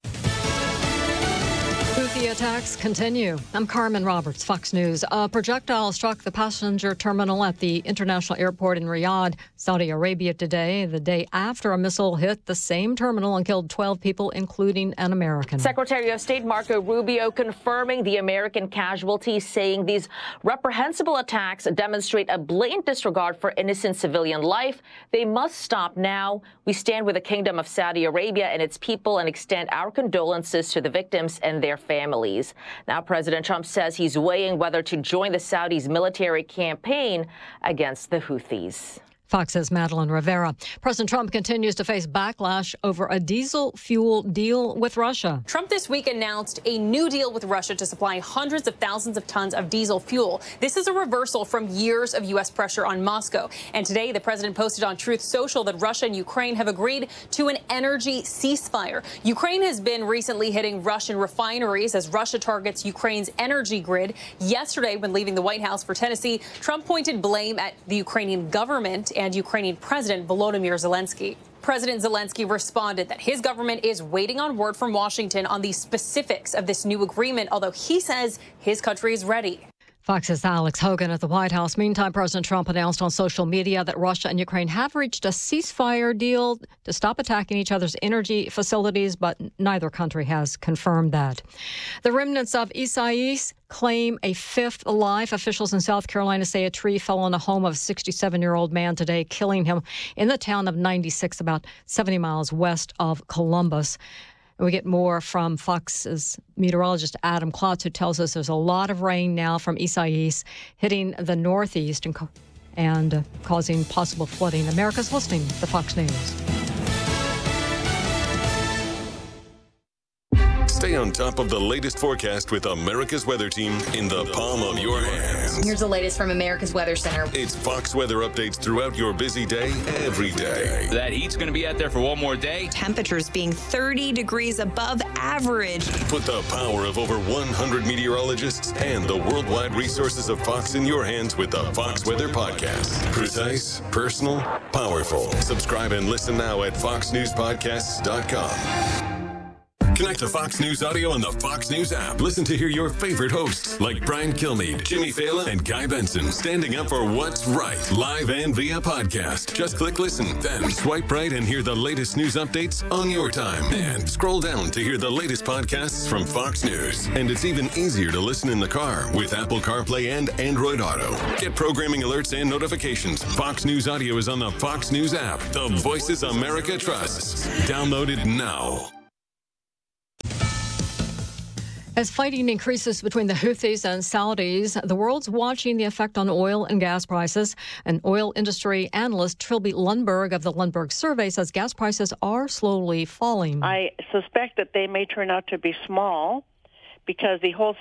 Houthi attacks continue. I'm Carmen Roberts, Fox News. A projectile struck the passenger terminal at the international airport in Riyadh, Saudi Arabia today, the day after a missile hit the same terminal and killed twelve people, including an American. Secretary of State Marco Rubio confirming the American casualties, saying these reprehensible attacks demonstrate a blatant disregard for innocent civilian life. They must stop now. We stand with the Kingdom of Saudi Arabia and its people and extend our condolences to the victims and their families. Now, President Trump says he's weighing whether to join the Saudis' military campaign against the Houthis. Fox's Madeline Rivera. President Trump continues to face backlash over a diesel fuel deal with Russia. Trump this week announced a new deal with Russia to supply hundreds of thousands of tons of diesel fuel. This is a reversal from years of U S pressure on Moscow. And today, the president posted on Truth Social that Russia and Ukraine have agreed to an energy ceasefire. Ukraine has been recently hitting Russian refineries as Russia targets Ukraine's energy grid. Yesterday, when leaving the White House for Tennessee, Trump pointed blame at the Ukrainian government and Ukrainian President Volodymyr Zelensky. President Zelensky responded that his government is waiting on word from Washington on the specifics of this new agreement, although he says his country is ready. Fox's Alex Hogan at the White House. Meantime, President Trump announced on social media that Russia and Ukraine have reached a ceasefire deal to stop attacking each other's energy facilities, but neither country has confirmed that. The remnants of Isaias claim a fifth life. Officials in South Carolina say a tree fell on a home of a sixty-seven-year-old man today, killing him in the town of ninety-six, about seventy miles west of Columbus. We get more from Fox's meteorologist Adam Klotz, who tells us there's a lot of rain now from Isaias hitting the northeast and, and uh, causing possible flooding. America's listening to Fox News. Stay on top of the latest forecast with America's Weather Team in the palm of your hands. Here's the latest from America's Weather Center. It's Fox weather updates throughout your busy day, every day. That heat's going to be out there for one more day. Temperatures being thirty degrees above average. Put the power of over one hundred meteorologists and the worldwide resources of Fox in your hands with the Fox Weather Podcast. Precise, personal, powerful. Subscribe and listen now at fox news podcasts dot com. Connect to Fox News Audio on the Fox News app. Listen to hear your favorite hosts like Brian Kilmeade, Jimmy Fallon, and Guy Benson standing up for what's right, live and via podcast. Just click listen, then swipe right and hear the latest news updates on your time. And scroll down to hear the latest podcasts from Fox News. And it's even easier to listen in the car with Apple CarPlay and Android Auto. Get programming alerts and notifications. Fox News Audio is on the Fox News app. The voices America trusts. Download it now. As fighting increases between the Houthis and Saudis, the world's watching the effect on oil and gas prices. And oil industry analyst Trilby Lundberg of the Lundberg Survey says gas prices are slowly falling. I suspect that they may turn out to be small because the whole